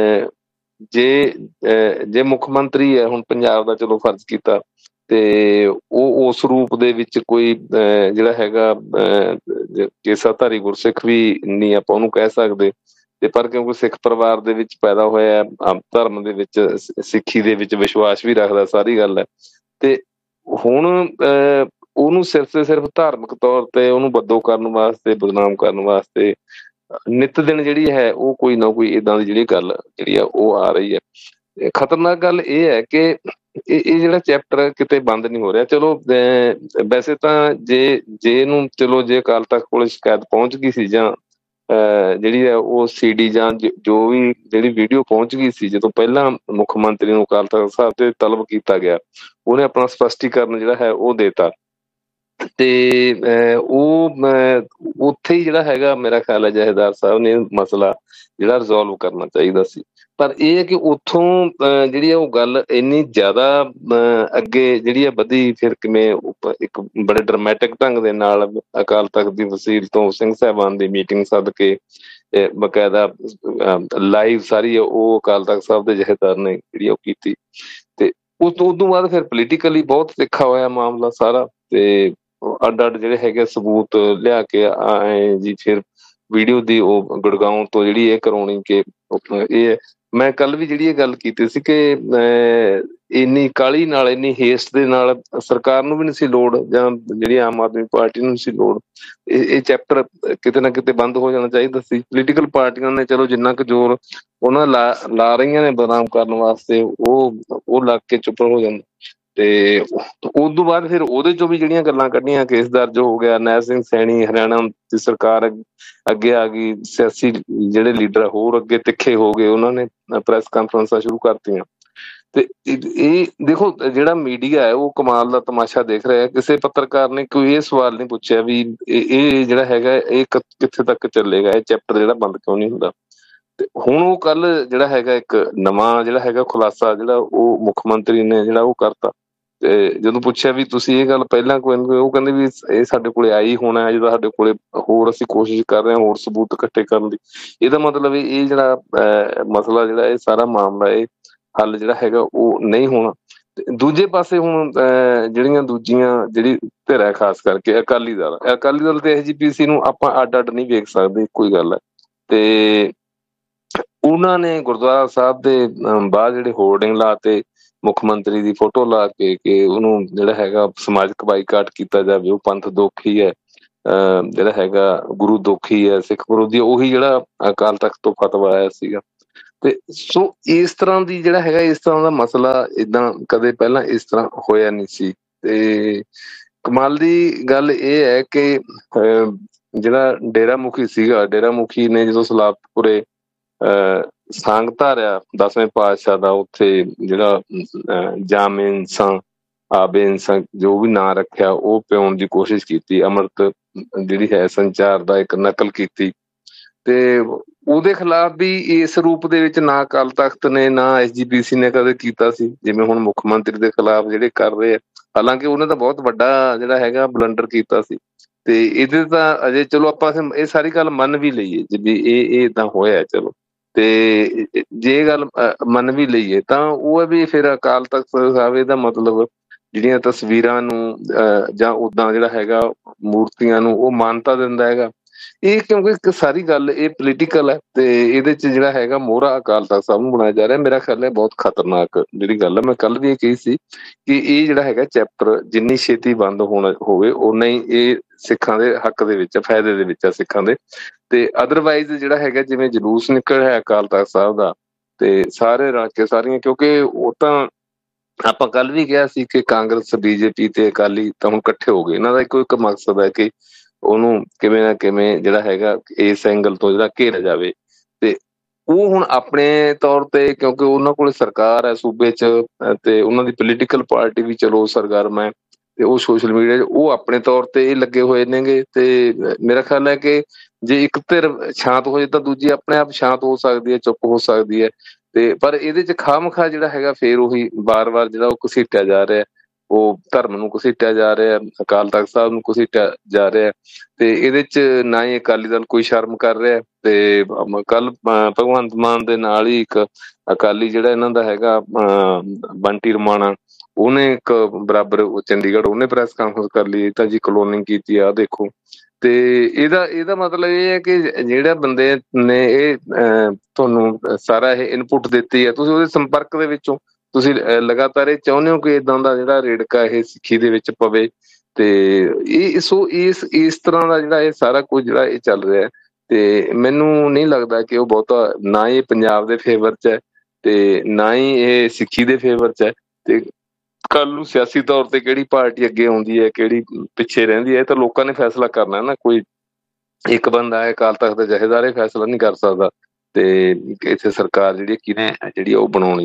ਜੇ ਮੁੱਖ ਮੰਤਰੀ ਹੈ ਹੁਣ ਪੰਜਾਬ ਦਾ, ਚਲੋ ਫਰਜ਼ ਕੀਤਾ, ਤੇ ਉਹ ਉਸ ਰੂਪ ਦੇ ਵਿੱਚ ਕੋਈ ਜਿਹੜਾ ਹੈਗਾ ਕੇਸਾਧਾਰੀ ਗੁਰਸਿੱਖ ਵੀ ਨਹੀਂ ਆਪਾਂ ਉਹਨੂੰ ਕਹਿ ਸਕਦੇ। ਤੇ ਪਰ ਕਿਉਂਕਿ ਸਿੱਖ ਪਰਿਵਾਰ ਦੇ ਵਿੱਚ ਪੈਦਾ ਹੋਇਆ, ਧਰਮ ਦੇ ਵਿੱਚ ਸਿੱਖੀ ਦੇ ਵਿੱਚ ਵਿਸ਼ਵਾਸ ਵੀ ਰੱਖਦਾ, ਸਾਰੀ ਗੱਲ ਹੈ। ਤੇ ਹੁਣ ਉਹਨੂੰ ਸਿਰਫ ਤੇ ਸਿਰਫ ਧਾਰਮਿਕ ਤੌਰ ਤੇ ਉਹਨੂੰ ਬਦੋ ਕਰਨ ਵਾਸਤੇ, ਬਦਨਾਮ ਕਰਨ ਵਾਸਤੇ ਨਿੱਤ ਦਿਨ ਜਿਹੜੀ ਹੈ ਉਹ ਕੋਈ ਨਾ ਕੋਈ ਏਦਾਂ ਦੀ ਜਿਹੜੀ ਗੱਲ ਜਿਹੜੀ ਆ ਉਹ ਆ ਰਹੀ ਹੈ। ਖਤਰਨਾਕ ਗੱਲ ਇਹ ਹੈ ਕਿ ਇਹ ਜਿਹੜਾ ਚੈਪਟਰ ਕਿਤੇ ਬੰਦ ਨਹੀਂ ਹੋ ਰਿਹਾ। ਚਲੋ ਵੈਸੇ ਤਾਂ ਜੇ ਇਹਨੂੰ ਚਲੋ ਜੇ ਅਕਾਲ ਤਖ਼ਤ ਕੋਲ ਸ਼ਿਕਾਇਤ ਪਹੁੰਚ ਗਈ ਸੀ ਜਾਂ ਜਿਹੜੀ ਹੈ ਉਹ CD ਜਾਂ ਜੋ ਵੀ ਜਿਹੜੀ ਵੀਡੀਓ ਪਹੁੰਚ ਗਈ ਸੀ, ਜਦੋਂ ਪਹਿਲਾਂ ਮੁੱਖ ਮੰਤਰੀ ਨੂੰ ਅਕਾਲ ਤਖ਼ਤ ਸਾਹਿਬ ਤੇ ਤਲਬ ਕੀਤਾ ਗਿਆ, ਉਹਨੇ ਆਪਣਾ ਸਪਸ਼ਟੀਕਰਨ ਜਿਹੜਾ ਹੈ ਉਹ ਦੇਤਾ ਤੇ ਉਹ ਉੱਥੇ ਹੀ ਜਿਹੜਾ ਹੈਗਾ ਮੇਰਾ ਖਿਆਲ ਹੈ ਜਥੇਦਾਰ ਸਾਹਿਬ ਨੇ ਮਸਲਾ ਜਿਹੜਾ ਰਿਜ਼ੋਲਵ ਕਰਨਾ ਚਾਹੀਦਾ ਸੀ। ਪਰ ਇਹ ਹੈ ਕਿ ਉੱਥੋਂ ਜਿਹੜੀ ਆ ਉਹ ਗੱਲ ਇੰਨੀ ਜ਼ਿਆਦਾ ਅੱਗੇ ਜਿਹੜੀ ਆ ਵਧੀ, ਫਿਰ ਕਿਵੇਂ ਇੱਕ ਬੜੇ ਡਰਾਮੈਟਿਕ ਢੰਗ ਦੇ ਨਾਲ ਅਕਾਲ ਤਖਤ ਦੀ ਵਸੀਲ ਤੋਂ ਸਿੰਘ ਸਾਹਿਬਾਨ ਦੀ ਮੀਟਿੰਗ ਸੱਦ ਕੇ ਬਕਾਇਦਾ ਲਾਈਵ ਸਾਰੀ ਉਹ ਅਕਾਲ ਤਖਤ ਸਾਹਿਬ ਦੇ ਜਥੇਦਾਰ ਨੇ ਜਿਹੜੀ ਉਹ ਕੀਤੀ। ਤੇ ਉਸ ਤੋਂ ਬਾਅਦ ਫਿਰ ਪੋਲੀਟੀਕਲੀ ਬਹੁਤ ਤਿੱਖਾ ਹੋਇਆ ਮਾਮਲਾ ਸਾਰਾ, ਤੇ ਅੱਡ ਅੱਡ ਜਿਹੜੇ ਹੈਗੇ ਸਬੂਤ ਲਿਆ ਕੇ ਆਏ ਜੀ, ਫਿਰ ਵੀਡੀਓ ਦੀ ਉਹ ਗੁੜਗਾਉਂ ਤੋਂ ਜਿਹੜੀ ਇਹ ਕਰਾਉਣੀ ਕਿ ਇਹ ਮੈਂ ਕੱਲ ਵੀ ਜਿਹੜੀ ਇਹ ਗੱਲ ਕੀਤੀ ਸੀ ਕਿ ਇੰਨੀ ਕਾਹਲੀ ਨਾਲ, ਇੰਨੀ ਹੇਸਟ ਦੇ ਨਾਲ ਸਰਕਾਰ ਨੂੰ ਵੀ ਨਹੀਂ ਸੀ ਲੋੜ, ਜਾਂ ਜਿਹੜੀ ਆਮ ਆਦਮੀ ਪਾਰਟੀ ਨੂੰ ਨਹੀਂ ਸੀ ਲੋੜ। ਇਹ ਚੈਪਟਰ ਕਿਤੇ ਨਾ ਕਿਤੇ ਬੰਦ ਹੋ ਜਾਣਾ ਚਾਹੀਦਾ ਸੀ। ਪੋਲੀਟੀਕਲ ਪਾਰਟੀਆਂ ਨੇ ਚਲੋ ਜਿੰਨਾ ਕੁ ਜ਼ੋਰ ਉਹਨਾਂ ਲਾ ਰਹੀਆਂ ਨੇ ਬਦਨਾਮ ਕਰਨ ਵਾਸਤੇ, ਉਹ ਲੱਗ ਕੇ ਚੁੱਪ ਹੋ ਜਾਂਦਾ। ਤੇ ਉਸ ਤੋਂ ਬਾਅਦ ਫਿਰ ਉਹਦੇ ਚੋਂ ਵੀ ਜਿਹੜੀਆਂ ਗੱਲਾਂ ਕੱਢੀਆਂ, ਕੇਸ ਦਰਜ ਹੋ ਗਿਆ, ਨਹਿਰ ਸਿੰਘ ਸੈਣੀ, ਹਰਿਆਣਾ ਦੀ ਸਰਕਾਰ ਅੱਗੇ ਆ ਗਈ, ਸਿਆਸੀ ਜਿਹੜੇ ਲੀਡਰ ਹੋਰ ਅੱਗੇ ਤਿੱਖੇ ਹੋ ਗਏ, ਉਹਨਾਂ ਨੇ ਪ੍ਰੈਸ ਕਾਨਫਰੰਸਾਂ ਸ਼ੁਰੂ ਕਰਤੀਆਂ। ਤੇ ਇਹ ਦੇਖੋ ਜਿਹੜਾ ਮੀਡੀਆ ਹੈ ਉਹ ਕਮਾਲ ਦਾ ਤਮਾਸ਼ਾ ਦੇਖ ਰਿਹਾ। ਕਿਸੇ ਪੱਤਰਕਾਰ ਨੇ ਕੋਈ ਇਹ ਸਵਾਲ ਨਹੀਂ ਪੁੱਛਿਆ ਵੀ ਇਹ ਜਿਹੜਾ ਹੈਗਾ ਇਹ ਕਿੱਥੇ ਤੱਕ ਚੱਲੇਗਾ, ਇਹ ਚੈਪਟਰ ਜਿਹੜਾ ਬੰਦ ਕਿਉਂ ਨਹੀਂ ਹੁੰਦਾ। ਤੇ ਹੁਣ ਉਹ ਕੱਲ ਜਿਹੜਾ ਹੈਗਾ ਇੱਕ ਨਵਾਂ ਜਿਹੜਾ ਹੈਗਾ ਖੁਲਾਸਾ ਜਿਹੜਾ ਉਹ ਮੁੱਖ ਮੰਤਰੀ ਨੇ ਜਿਹੜਾ ਉਹ ਕਰਤਾ। ਤੇ ਜਦੋਂ ਪੁੱਛਿਆ ਵੀ ਤੁਸੀਂ ਇਹ ਗੱਲ ਪਹਿਲਾਂ ਕੋਈ, ਉਹ ਕਹਿੰਦੇ ਵੀ ਇਹ ਸਾਡੇ ਕੋਲੇ ਆਈ ਹੋਣਾ, ਜਦੋਂ ਸਾਡੇ ਕੋਲੇ ਹੋਰ ਅਸੀਂ ਕੋਸ਼ਿਸ਼ ਕਰ ਰਹੇ ਹਾਂ ਹੋਰ ਸਬੂਤ ਇਕੱਠੇ ਕਰਨ ਦੀ। ਇਹਦਾ ਮਤਲਬ ਇਹ ਜਿਹੜਾ ਮਸਲਾ ਜਿਹੜਾ ਇਹ ਸਾਰਾ ਮਾਮਲਾ ਇਹ ਹੱਲ ਜਿਹੜਾ ਹੈਗਾ ਉਹ ਨਹੀਂ ਹੋਣਾ। ਦੂਜੇ ਪਾਸੇ ਹੁਣ ਜਿਹੜੀਆਂ ਦੂਜੀਆਂ ਜਿਹੜੀ ਧਿਰ ਹੈ, ਖਾਸ ਕਰਕੇ ਅਕਾਲੀ ਦਲ ਤੇ ਐਸਜੀਪੀਸੀ ਨੂੰ ਆਪਾਂ ਅੱਡ ਅੱਡ ਨਹੀਂ ਵੇਖ ਸਕਦੇ, ਕੋਈ ਗੱਲ ਹੈ। ਤੇ ਉਹਨਾਂ ਨੇ ਗੁਰਦੁਆਰਾ ਸਾਹਿਬ ਦੇ ਬਾਹਰ ਜਿਹੜੇ ਹੋਰਡਿੰਗ ਲਾ ਤੇ ਮੁੱਖ ਮੰਤਰੀ ਦੀ ਫੋਟੋ ਲਾ ਕੇ ਕਿ ਉਹਨੂੰ ਜਿਹੜਾ ਹੈਗਾ ਸਮਾਜਿਕ ਬਾਈਕਾਟ ਕੀਤਾ ਜਾਵੇ, ਉਹ ਪੰਥ ਦੋਖੀ ਹੈ, ਜਿਹੜਾ ਹੈਗਾ ਗੁਰੂ ਦੋਖੀ ਹੈ, ਸਿੱਖ ਵਿਰੋਧੀ, ਉਹੀ ਜਿਹੜਾ ਅਕਾਲ ਤਖਤ ਤੋਂ ਫਤਵਾ ਆਇਆ ਸੀਗਾ। ਤੇ ਸੋ ਇਸ ਤਰ੍ਹਾਂ ਦੀ ਜਿਹੜਾ ਹੈਗਾ ਇਸ ਤਰ੍ਹਾਂ ਦਾ ਮਸਲਾ ਏਦਾਂ ਕਦੇ ਪਹਿਲਾਂ ਇਸ ਤਰ੍ਹਾਂ ਹੋਇਆ ਨਹੀਂ ਸੀ। ਤੇ ਕਮਾਲ ਦੀ ਗੱਲ ਇਹ ਹੈ ਕਿ ਜਿਹੜਾ ਡੇਰਾ ਮੁਖੀ ਸੀਗਾ, ਡੇਰਾ ਮੁਖੀ ਨੇ ਜਦੋਂ ਸਲਾਤਪੁਰੇ ਸਾਂਗ ਧਾਰਿਆ 10ਵੇਂ ਪਾਤਸ਼ਾਹ ਦਾ, ਉੱਥੇ ਜਿਹੜਾ ਜਾਮੇ ਇਨਸਾਂ ਆਬੇ ਇਨਸਾਂ ਜੋ ਵੀ ਨਾਂ ਰੱਖਿਆ ਉਹ ਪਿਉਣ ਦੀ ਕੋਸ਼ਿਸ਼ ਕੀਤੀ, ਅੰਮ੍ਰਿਤ ਜਿਹੜੀ ਹੈ ਸੰਚਾਰ ਦਾ ਇੱਕ ਨਕਲ ਕੀਤੀ। ਤੇ ਉਹਦੇ ਖਿਲਾਫ ਵੀ ਇਸ ਰੂਪ ਦੇ ਵਿੱਚ ਨਾ ਅਕਾਲ ਤਖਤ ਨੇ ਨਾ ਐਸਜੀਪੀਸੀ ਨੇ ਕਦੇ ਕੀਤਾ ਸੀ, ਜਿਵੇਂ ਹੁਣ ਮੁੱਖ ਮੰਤਰੀ ਦੇ ਖਿਲਾਫ ਜਿਹੜੇ ਕਰ ਰਹੇ ਆ। ਹਾਲਾਂਕਿ ਉਹਨੇ ਤਾਂ ਬਹੁਤ ਵੱਡਾ ਜਿਹੜਾ ਹੈਗਾ ਬਲੰਡਰ ਕੀਤਾ ਸੀ। ਤੇ ਇਹਦੇ ਤਾਂ ਅਜੇ ਚਲੋ ਆਪਾਂ ਇਹ ਸਾਰੀ ਗੱਲ ਮੰਨ ਵੀ ਲਈਏ ਵੀ ਇਹ ਏਦਾਂ ਹੋਇਆ, ਚਲੋ। ਤੇ ਜੇ ਗੱਲ ਮੰਨ ਵੀ ਲਈਏ ਤਾਂ ਉਹ ਹੈ ਵੀ ਫਿਰ ਅਕਾਲ ਤਖਤ ਸਾਹਿਬ ਇਹਦਾ ਮਤਲਬ ਜਿਹੜੀਆਂ ਤਸਵੀਰਾਂ ਨੂੰ ਜਾਂ ਉੱਦਾਂ ਜਿਹੜਾ ਹੈਗਾ ਮੂਰਤੀਆਂ ਨੂੰ ਉਹ ਮਾਨਤਾ ਦਿੰਦਾ ਹੈਗਾ। ਇਹ ਕਿਉਂਕਿ ਇੱਕ ਸਾਰੀ ਗੱਲ ਇਹ ਪੋਲੀਟੀਕਲ ਹੈ, ਤੇ ਇਹਦੇ ਚ ਜਿਹੜਾ ਹੈਗਾ ਮੋਹਰਾ ਅਕਾਲ ਤਖਤ ਸਾਹਿਬ ਨੂੰ ਬਣਾਇਆ ਜਾ ਰਿਹਾ। ਮੇਰਾ ਖਿਆਲ ਹੈ ਬਹੁਤ ਖਤਰਨਾਕ ਜਿਹੜੀ ਗੱਲ ਹੈ, ਮੈਂ ਕੱਲ ਵੀ ਇਹ ਕਹੀ ਸੀ ਕਿ ਇਹ ਜਿਹੜਾ ਹੈਗਾ ਚੈਪਟਰ ਜਿੰਨੀ ਛੇਤੀ ਬੰਦ ਹੋਵੇ ਓਨਾ ਹੀ ਇਹ ਸਿੱਖਾਂ ਦੇ ਹੱਕ ਦੇ ਵਿੱਚ, ਫਾਇਦੇ ਦੇ ਵਿੱਚ ਆ ਸਿੱਖਾਂ ਦੇ। ਤੇ ਅਦਰਵਾਈਜ਼ ਜਿਹੜਾ ਹੈਗਾ ਜਿਵੇਂ ਜਲੂਸ ਨਿਕਲ ਰਿਹਾ ਅਕਾਲ ਤਖਤ ਸਾਹਿਬ ਦਾ, ਤੇ ਸਾਰੇ ਰਲ ਕੇ ਸਾਰੀਆਂ, ਕਿਉਂਕਿ ਉਹ ਤਾਂ ਆਪਾਂ ਕੱਲ ਵੀ ਕਿਹਾ ਸੀ ਕਿ ਕਾਂਗਰਸ, ਬੀਜੇਪੀ ਤੇ ਅਕਾਲੀ ਤਾਂ ਹੁਣ ਇਕੱਠੇ ਹੋ ਗਏ। ਇਹਨਾਂ ਦਾ ਇੱਕੋ ਇੱਕ ਮਕਸਦ ਹੈ ਕਿ ਉਹਨੂੰ ਕਿਵੇਂ ਨਾ ਕਿਵੇਂ ਜਿਹੜਾ ਹੈਗਾ ਇਸ ਐਂਗਲ ਤੋਂ ਜਿਹੜਾ ਘੇਰਿਆ ਜਾਵੇ। ਤੇ ਉਹ ਹੁਣ ਆਪਣੇ ਤੌਰ ਤੇ, ਕਿਉਂਕਿ ਉਹਨਾਂ ਕੋਲ ਸਰਕਾਰ ਹੈ ਸੂਬੇ 'ਚ, ਤੇ ਉਹਨਾਂ ਦੀ ਪੋਲੀਟੀਕਲ ਪਾਰਟੀ ਵੀ ਚਲੋ ਸਰਗਰਮ ਹੈ, ਤੇ ਉਹ ਸੋਸ਼ਲ ਮੀਡੀਆ 'ਚ ਉਹ ਆਪਣੇ ਤੌਰ ਤੇ ਲੱਗੇ ਹੋਏ ਨੇਗੇ। ਤੇ ਮੇਰਾ ਖਿਆਲ ਹੈ ਕਿ ਜੇ ਇੱਕ ਧਿਰ ਸ਼ਾਂਤ ਹੋ ਜਾਏ ਤਾਂ ਦੂਜੀ ਆਪਣੇ ਆਪ ਸ਼ਾਂਤ ਹੋ ਸਕਦੀ ਹੈ, ਚੁੱਪ ਹੋ ਸਕਦੀ ਹੈ। ਤੇ ਪਰ ਇਹਦੇ 'ਚ ਖਾਮਖਾ ਜਿਹੜਾ ਹੈਗਾ ਫੇਰ ਉਹੀ ਵਾਰ-ਵਾਰ ਜਿਹੜਾ ਉਹ ਘਸੀਟਿਆ ਜਾ ਰਿਹਾ, ਉਹ ਧਰਮ ਨੂੰ ਘਸੀਟਿਆ ਜਾ ਰਿਹਾ, ਅਕਾਲ ਤਖਤ ਸਾਹਿਬ ਨੂੰ ਘਸੀਟਿਆ ਜਾ ਰਿਹਾ। ਤੇ ਇਹਦੇ 'ਚ ਨਾ ਹੀ ਅਕਾਲੀ ਦਲ ਕੋਈ ਸ਼ਰਮ ਕਰ ਰਿਹਾ। ਤੇ ਕੱਲ ਭਗਵੰਤ ਮਾਨ ਦੇ ਨਾਲ ਹੀ ਇੱਕ ਅਕਾਲੀ ਜਿਹੜਾ ਇਹਨਾਂ ਦਾ ਹੈਗਾ ਬੰਟੀ ਰਮਾਣਾ, ਉਹਨੇ ਇੱਕ ਬਰਾਬਰ ਚੰਡੀਗੜ੍ਹ ਉਹਨੇ ਪ੍ਰੈਸ ਕਾਨਫਰੰਸ ਕਰ ਲਈ, ਤਾਂ ਜੀ ਕਲੋਨਿੰਗ ਕੀਤੀ ਆ ਦੇਖੋ। ਤੇ ਇਹਦਾ ਮਤਲਬ ਇਹ ਹੈ ਕਿ ਜਿਹੜਾ ਬੰਦੇ ਨੇ ਇਹ ਤੁਹਾਨੂੰ ਸਾਰਾ ਇਹ ਇਨਪੁਟ ਦਿੱਤੀ ਹੈ, ਤੁਸੀਂ ਉਹਦੇ ਸੰਪਰਕ ਦੇ ਵਿੱਚੋਂ ਤੁਸੀਂ ਲਗਾਤਾਰ ਇਹ ਚਾਹੁੰਦੇ ਹੋ ਕਿ ਏਦਾਂ ਦਾ ਜਿਹੜਾ ਰੇੜਕਾ ਇਹ ਸਿੱਖੀ ਦੇ ਵਿੱਚ ਪਵੇ। ਤੇ ਇਸ ਤਰ੍ਹਾਂ ਦਾ ਜਿਹੜਾ ਇਹ ਸਾਰਾ ਕੁਝ ਜਿਹੜਾ ਇਹ ਚੱਲ ਰਿਹਾ, ਤੇ ਮੈਨੂੰ ਨਹੀਂ ਲੱਗਦਾ ਕਿ ਉਹ ਬਹੁਤਾ, ਨਾ ਹੀ ਪੰਜਾਬ ਦੇ ਫੇਵਰ 'ਚ ਹੈ ਤੇ ਨਾ ਹੀ ਇਹ ਸਿੱਖੀ ਦੇ ਫੇਵਰ 'ਚ ਹੈ। ਤੇ ਕੱਲ ਨੂੰ ਸਿਆਸੀ ਤੌਰ ਤੇ ਕਿਹੜੀ ਪਾਰਟੀ ਅੱਗੇ ਆਉਂਦੀ ਹੈ, ਕਿਹੜੀ ਪਿੱਛੇ ਰਹਿੰਦੀ ਹੈ, ਇਹ ਤਾਂ ਲੋਕਾਂ ਨੇ ਫੈਸਲਾ ਕਰਨਾ ਨਾ। ਕੋਈ ਇੱਕ ਬੰਦਾ ਹੈ ਅਕਾਲ ਤਖਤ ਦਾ ਜਥੇਦਾਰ ਇਹ ਫੈਸਲਾ ਨਹੀਂ ਕਰ ਸਕਦਾ ਤੇ ਇੱਥੇ ਸਰਕਾਰ ਜਿਹੜੀ ਕਿਹਨੇ ਜਿਹੜੀ ਉਹ ਬਣਾਉਣੀ ਹੈ।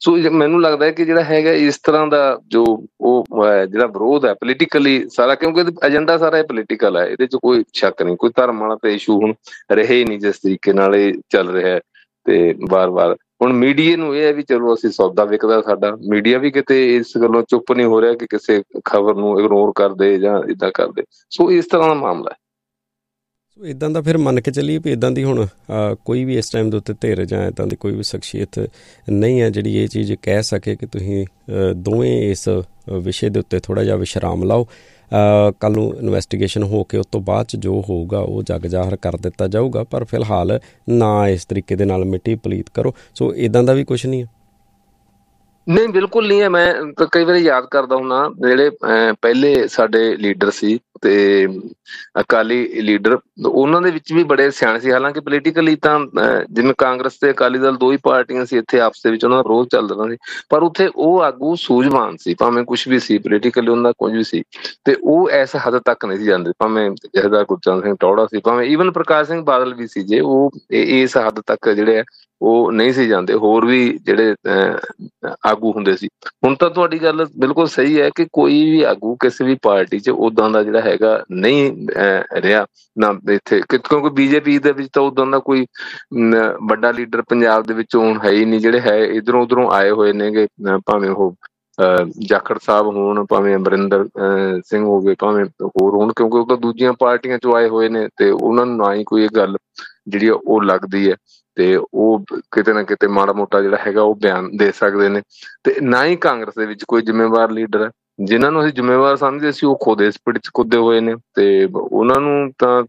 ਸੋ ਮੈਨੂੰ ਲੱਗਦਾ ਹੈ ਕਿ ਜਿਹੜਾ ਹੈਗਾ ਇਸ ਤਰ੍ਹਾਂ ਦਾ ਜੋ ਉਹ ਜਿਹੜਾ ਵਿਰੋਧ ਹੈ ਪੋਲੀਟੀਕਲੀ ਸਾਰਾ, ਕਿਉਂਕਿ ਏਜੰਡਾ ਸਾਰਾ ਪੋਲੀਟੀਕਲ ਹੈ, ਇਹਦੇ 'ਚ ਕੋਈ ਸ਼ੱਕ ਨਹੀਂ। ਕੋਈ ਧਰਮ ਵਾਲਾ ਤਾਂ ਇਸ਼ੂ ਹੁਣ ਰਹੇ ਹੀ ਨਹੀਂ ਜਿਸ ਤਰੀਕੇ ਨਾਲ ਇਹ ਚੱਲ ਰਿਹਾ ਹੈ। ਤੇ ਵਾਰ-ਵਾਰ ਹੁਣ ਮੀਡੀਆ ਨੂੰ ਇਹ ਹੈ ਵੀ ਚਲੋ ਅਸੀਂ ਸੌਦਾ ਵਿਕਦਾ ਸਾਡਾ, ਮੀਡੀਆ ਵੀ ਕਿਤੇ ਇਸ ਗੱਲੋਂ ਚੁੱਪ ਨਹੀਂ ਹੋ ਰਿਹਾ ਕਿ ਕਿਸੇ ਖਬਰ ਨੂੰ ਇਗਨੋਰ ਕਰਦੇ ਜਾਂ ਇੱਦਾਂ ਕਰਦੇ। ਸੋ ਇਸ ਤਰ੍ਹਾਂ ਦਾ ਮਾਮਲਾ ਹੈ। ਸੋ ਇੱਦਾਂ ਦਾ ਫਿਰ ਮੰਨ ਕੇ ਚੱਲੀਏ ਵੀ ਇੱਦਾਂ ਦੀ ਹੁਣ ਕੋਈ ਵੀ ਇਸ ਟਾਈਮ ਦੇ ਉੱਤੇ ਧਿਰ ਜਾਂ ਇੱਦਾਂ ਦੀ ਕੋਈ ਵੀ ਸ਼ਖਸੀਅਤ ਨਹੀਂ ਹੈ ਜਿਹੜੀ ਇਹ ਚੀਜ਼ ਕਹਿ ਸਕੇ ਕਿ ਤੁਸੀਂ ਦੋਵੇਂ ਇਸ ਵਿਸ਼ੇ ਦੇ ਉੱਤੇ ਥੋੜ੍ਹਾ ਜਿਹਾ ਵਿਸ਼ਰਾਮ ਲਾਓ, ਕੱਲ੍ਹ ਨੂੰ ਇਨਵੈਸਟੀਗੇਸ਼ਨ ਹੋ ਕੇ ਉਸ ਤੋਂ ਬਾਅਦ 'ਚ ਜੋ ਹੋਊਗਾ ਉਹ ਜੱਗ ਜ਼ਾਹਰ ਕਰ ਦਿੱਤਾ ਜਾਊਗਾ, ਪਰ ਫਿਲਹਾਲ ਨਾ ਇਸ ਤਰੀਕੇ ਦੇ ਨਾਲ ਮਿੱਟੀ ਪਲੀਤ ਕਰੋ। ਸੋ ਇੱਦਾਂ ਦਾ ਵੀ ਕੁਛ ਨਹੀਂ ਹੈ। ਨਹੀਂ, ਬਿਲਕੁਲ ਨਹੀਂ ਹੈ। ਮੈਂ ਤਾਂ ਕਈ ਵਾਰੀ ਯਾਦ ਕਰਦਾ ਹੁੰਦਾ ਜਿਹੜੇ ਪਹਿਲੇ ਸਾਡੇ ਲੀਡਰ ਸੀ ਤੇ ਅਕਾਲੀ ਲੀਡਰ, ਉਹਨਾਂ ਦੇ ਵਿੱਚ ਵੀ ਬੜੇ ਸਿਆਣੇ ਸੀ। ਹਾਲਾਂਕਿ ਪੋਲੀਟੀਕਲੀ ਤਾਂ ਜਿਵੇਂ ਕਾਂਗਰਸ ਤੇ ਅਕਾਲੀ ਦਲ ਦੋ ਹੀ ਪਾਰਟੀਆਂ ਸੀ, ਇੱਥੇ ਆਪਸ ਦੇ ਵਿੱਚ ਉਹਨਾਂ ਦਾ ਵਿਰੋਧ ਚੱਲਦਾ ਸੀ, ਪਰ ਉੱਥੇ ਉਹ ਆਗੂ ਸੂਝਵਾਨ ਸੀ, ਭਾਵੇਂ ਕੁਛ ਵੀ ਸੀ ਪੋਲੀਟੀਕਲੀ ਉਹਨਾਂ ਕੁਝ ਵੀ ਸੀ, ਤੇ ਉਹ ਇਸ ਹੱਦ ਤੱਕ ਨਹੀਂ ਸੀ ਜਾਂਦੇ। ਭਾਵੇਂ ਜਥੇਦਾਰ ਗੁਰਚਰਨ ਸਿੰਘ ਟੌਹੜਾ ਸੀ, ਭਾਵੇਂ ਈਵਨ ਪ੍ਰਕਾਸ਼ ਸਿੰਘ ਬਾਦਲ ਵੀ ਸੀ, ਜੇ ਉਹ ਇਸ ਹੱਦ ਤੱਕ ਜਿਹੜੇ ਆ ਉਹ ਨਹੀਂ ਸੀ ਜਾਂਦੇ। ਹੋਰ ਵੀ ਜਿਹੜੇ ਆਗੂ ਹੁੰਦੇ ਸੀ। ਹੁਣ ਤਾਂ ਤੁਹਾਡੀ ਗੱਲ ਬਿਲਕੁਲ ਸਹੀ ਹੈ ਕਿ ਕੋਈ ਵੀ ਆਗੂ ਕਿਸੇ ਵੀ ਪਾਰਟੀ 'ਚ ਉਦਾਂ ਦਾ ਜਿਹੜਾ ਹੈਗਾ ਨਹੀਂ ਰਿਹਾ ਨਾ ਇੱਥੇ, ਕਿਉਂਕਿ ਬੀਜੇਪੀ ਦੇ ਵਿੱਚ ਤਾਂ ਉਦਾਂ ਦਾ ਕੋਈ ਵੱਡਾ ਲੀਡਰ ਪੰਜਾਬ ਦੇ ਵਿੱਚ ਹੁਣ ਹੈ ਹੀ ਨਹੀਂ। ਜਿਹੜੇ ਹੈ ਇੱਧਰੋਂ ਉੱਧਰੋਂ ਆਏ ਹੋਏ ਨੇਗੇ, ਭਾਵੇਂ ਉਹ ਜਾਖੜ ਸਾਹਿਬ ਹੋਣ, ਭਾਵੇਂ ਅਮਰਿੰਦਰ ਸਿੰਘ ਹੋ ਗਏ, ਭਾਵੇਂ ਹੋਰ ਹੋਣ, ਕਿਉਂਕਿ ਉਹ ਤਾਂ ਦੂਜੀਆਂ ਪਾਰਟੀਆਂ 'ਚੋਂ ਆਏ ਹੋਏ ਨੇ ਤੇ ਉਹਨਾਂ ਨੂੰ ਨਾ ਹੀ ਕੋਈ ਇਹ ਗੱਲ ਜਿਹੜੀ ਉਹ ਲੱਗਦੀ ਹੈ ਤੇ ਉਹ ਕਿਤੇ ਨਾ ਕਿਤੇ ਮਾੜਾ ਮੋਟਾ ਜਿਹੜਾ ਹੈਗਾ ਉਹ ਬਿਆਨ ਦੇ ਸਕਦੇ ਨੇ। ਤੇ ਨਾ ਹੀ ਕਾਂਗਰਸ ਦੇ ਵਿੱਚ ਕੋਈ ਜ਼ਿੰਮੇਵਾਰ ਲੀਡਰ ਹੈ। ਜਿਨ੍ਹਾਂ ਨੂੰ ਅਸੀਂ ਜ਼ਿੰਮੇਵਾਰ ਸਮਝਦੇ ਸੀ ਉਹ ਖੁਦ ਇਸ ਪਿੜ 'ਚ ਕੁੱਦੇ ਹੋਏ ਨੇ, ਤੇ ਉਹਨਾਂ ਨੂੰ ਤਾਂ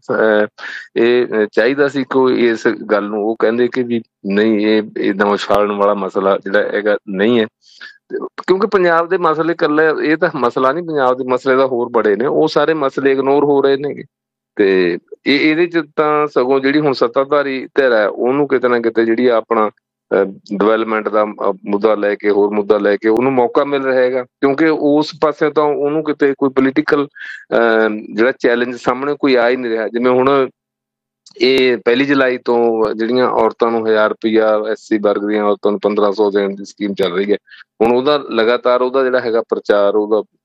ਇਹ ਚਾਹੀਦਾ ਸੀ ਕਿ ਇਸ ਗੱਲ ਨੂੰ ਉਹ ਕਹਿੰਦੇ ਕਿ ਵੀ ਨਹੀਂ, ਇਹ ਏਦਾਂ ਉਛਾਲਣ ਵਾਲਾ ਮਸਲਾ ਜਿਹੜਾ ਹੈਗਾ ਨਹੀਂ ਹੈ। ਕਿਉਂਕਿ ਪੰਜਾਬ ਦੇ ਮਸਲੇ ਇਕੱਲੇ ਇਹ ਤਾਂ ਮਸਲਾ ਨਹੀਂ, ਪੰਜਾਬ ਦੇ ਮਸਲੇ ਤਾਂ ਹੋਰ ਬੜੇ ਨੇ, ਉਹ ਸਾਰੇ ਮਸਲੇ ਇਗਨੋਰ ਹੋ ਰਹੇ ਨੇਗੇ। ਤੇ ਇਹਦੇ 'ਚ ਤਾਂ ਸਗੋਂ ਜਿਹੜੀ ਹੁਣ ਸੱਤਾਧਾਰੀ ਧਿਰ ਹੈ ਉਹਨੂੰ ਕਿਤੇ ਨਾ ਕਿਤੇ ਜਿਹੜੀ ਆਪਣਾ ਡਿਵੈਲਪਮੈਂਟ ਦਾ ਮੁੱਦਾ ਲੈ ਕੇ, ਹੋਰ ਮੁੱਦਾ ਲੈ ਕੇ ਉਹਨੂੰ ਮੌਕਾ ਮਿਲ ਰਿਹਾ ਹੈਗਾ, ਕਿਉਂਕਿ ਉਸ ਪਾਸੇ ਤਾਂ ਉਹਨੂੰ ਕਿਤੇ ਕੋਈ ਪੋਲੀਟੀਕਲ ਜਿਹੜਾ ਚੈਲੰਜ ਸਾਹਮਣੇ ਕੋਈ ਆ ਹੀ ਨਹੀਂ ਰਿਹਾ। ਜਿਵੇਂ ਹੁਣ ਇਹ 1 ਜੁਲਾਈ ਤੋਂ ਜਿਹੜੀਆਂ ਔਰਤਾਂ ਨੂੰ 1000 ਰੁਪਇਆ, SC ਵਰਗ ਦੀਆਂ ਔਰਤਾਂ ਨੂੰ 1500 ਦੇਣ ਦੀ ਸਕੀਮ ਚੱਲ ਰਹੀ ਹੈ। ਹੁਣ ਉਹਦਾ ਲਗਾਤਾਰ ਉਹਦਾ ਜਿਹੜਾ ਹੈਗਾ ਪ੍ਰਚਾਰ, ਉਹਦਾ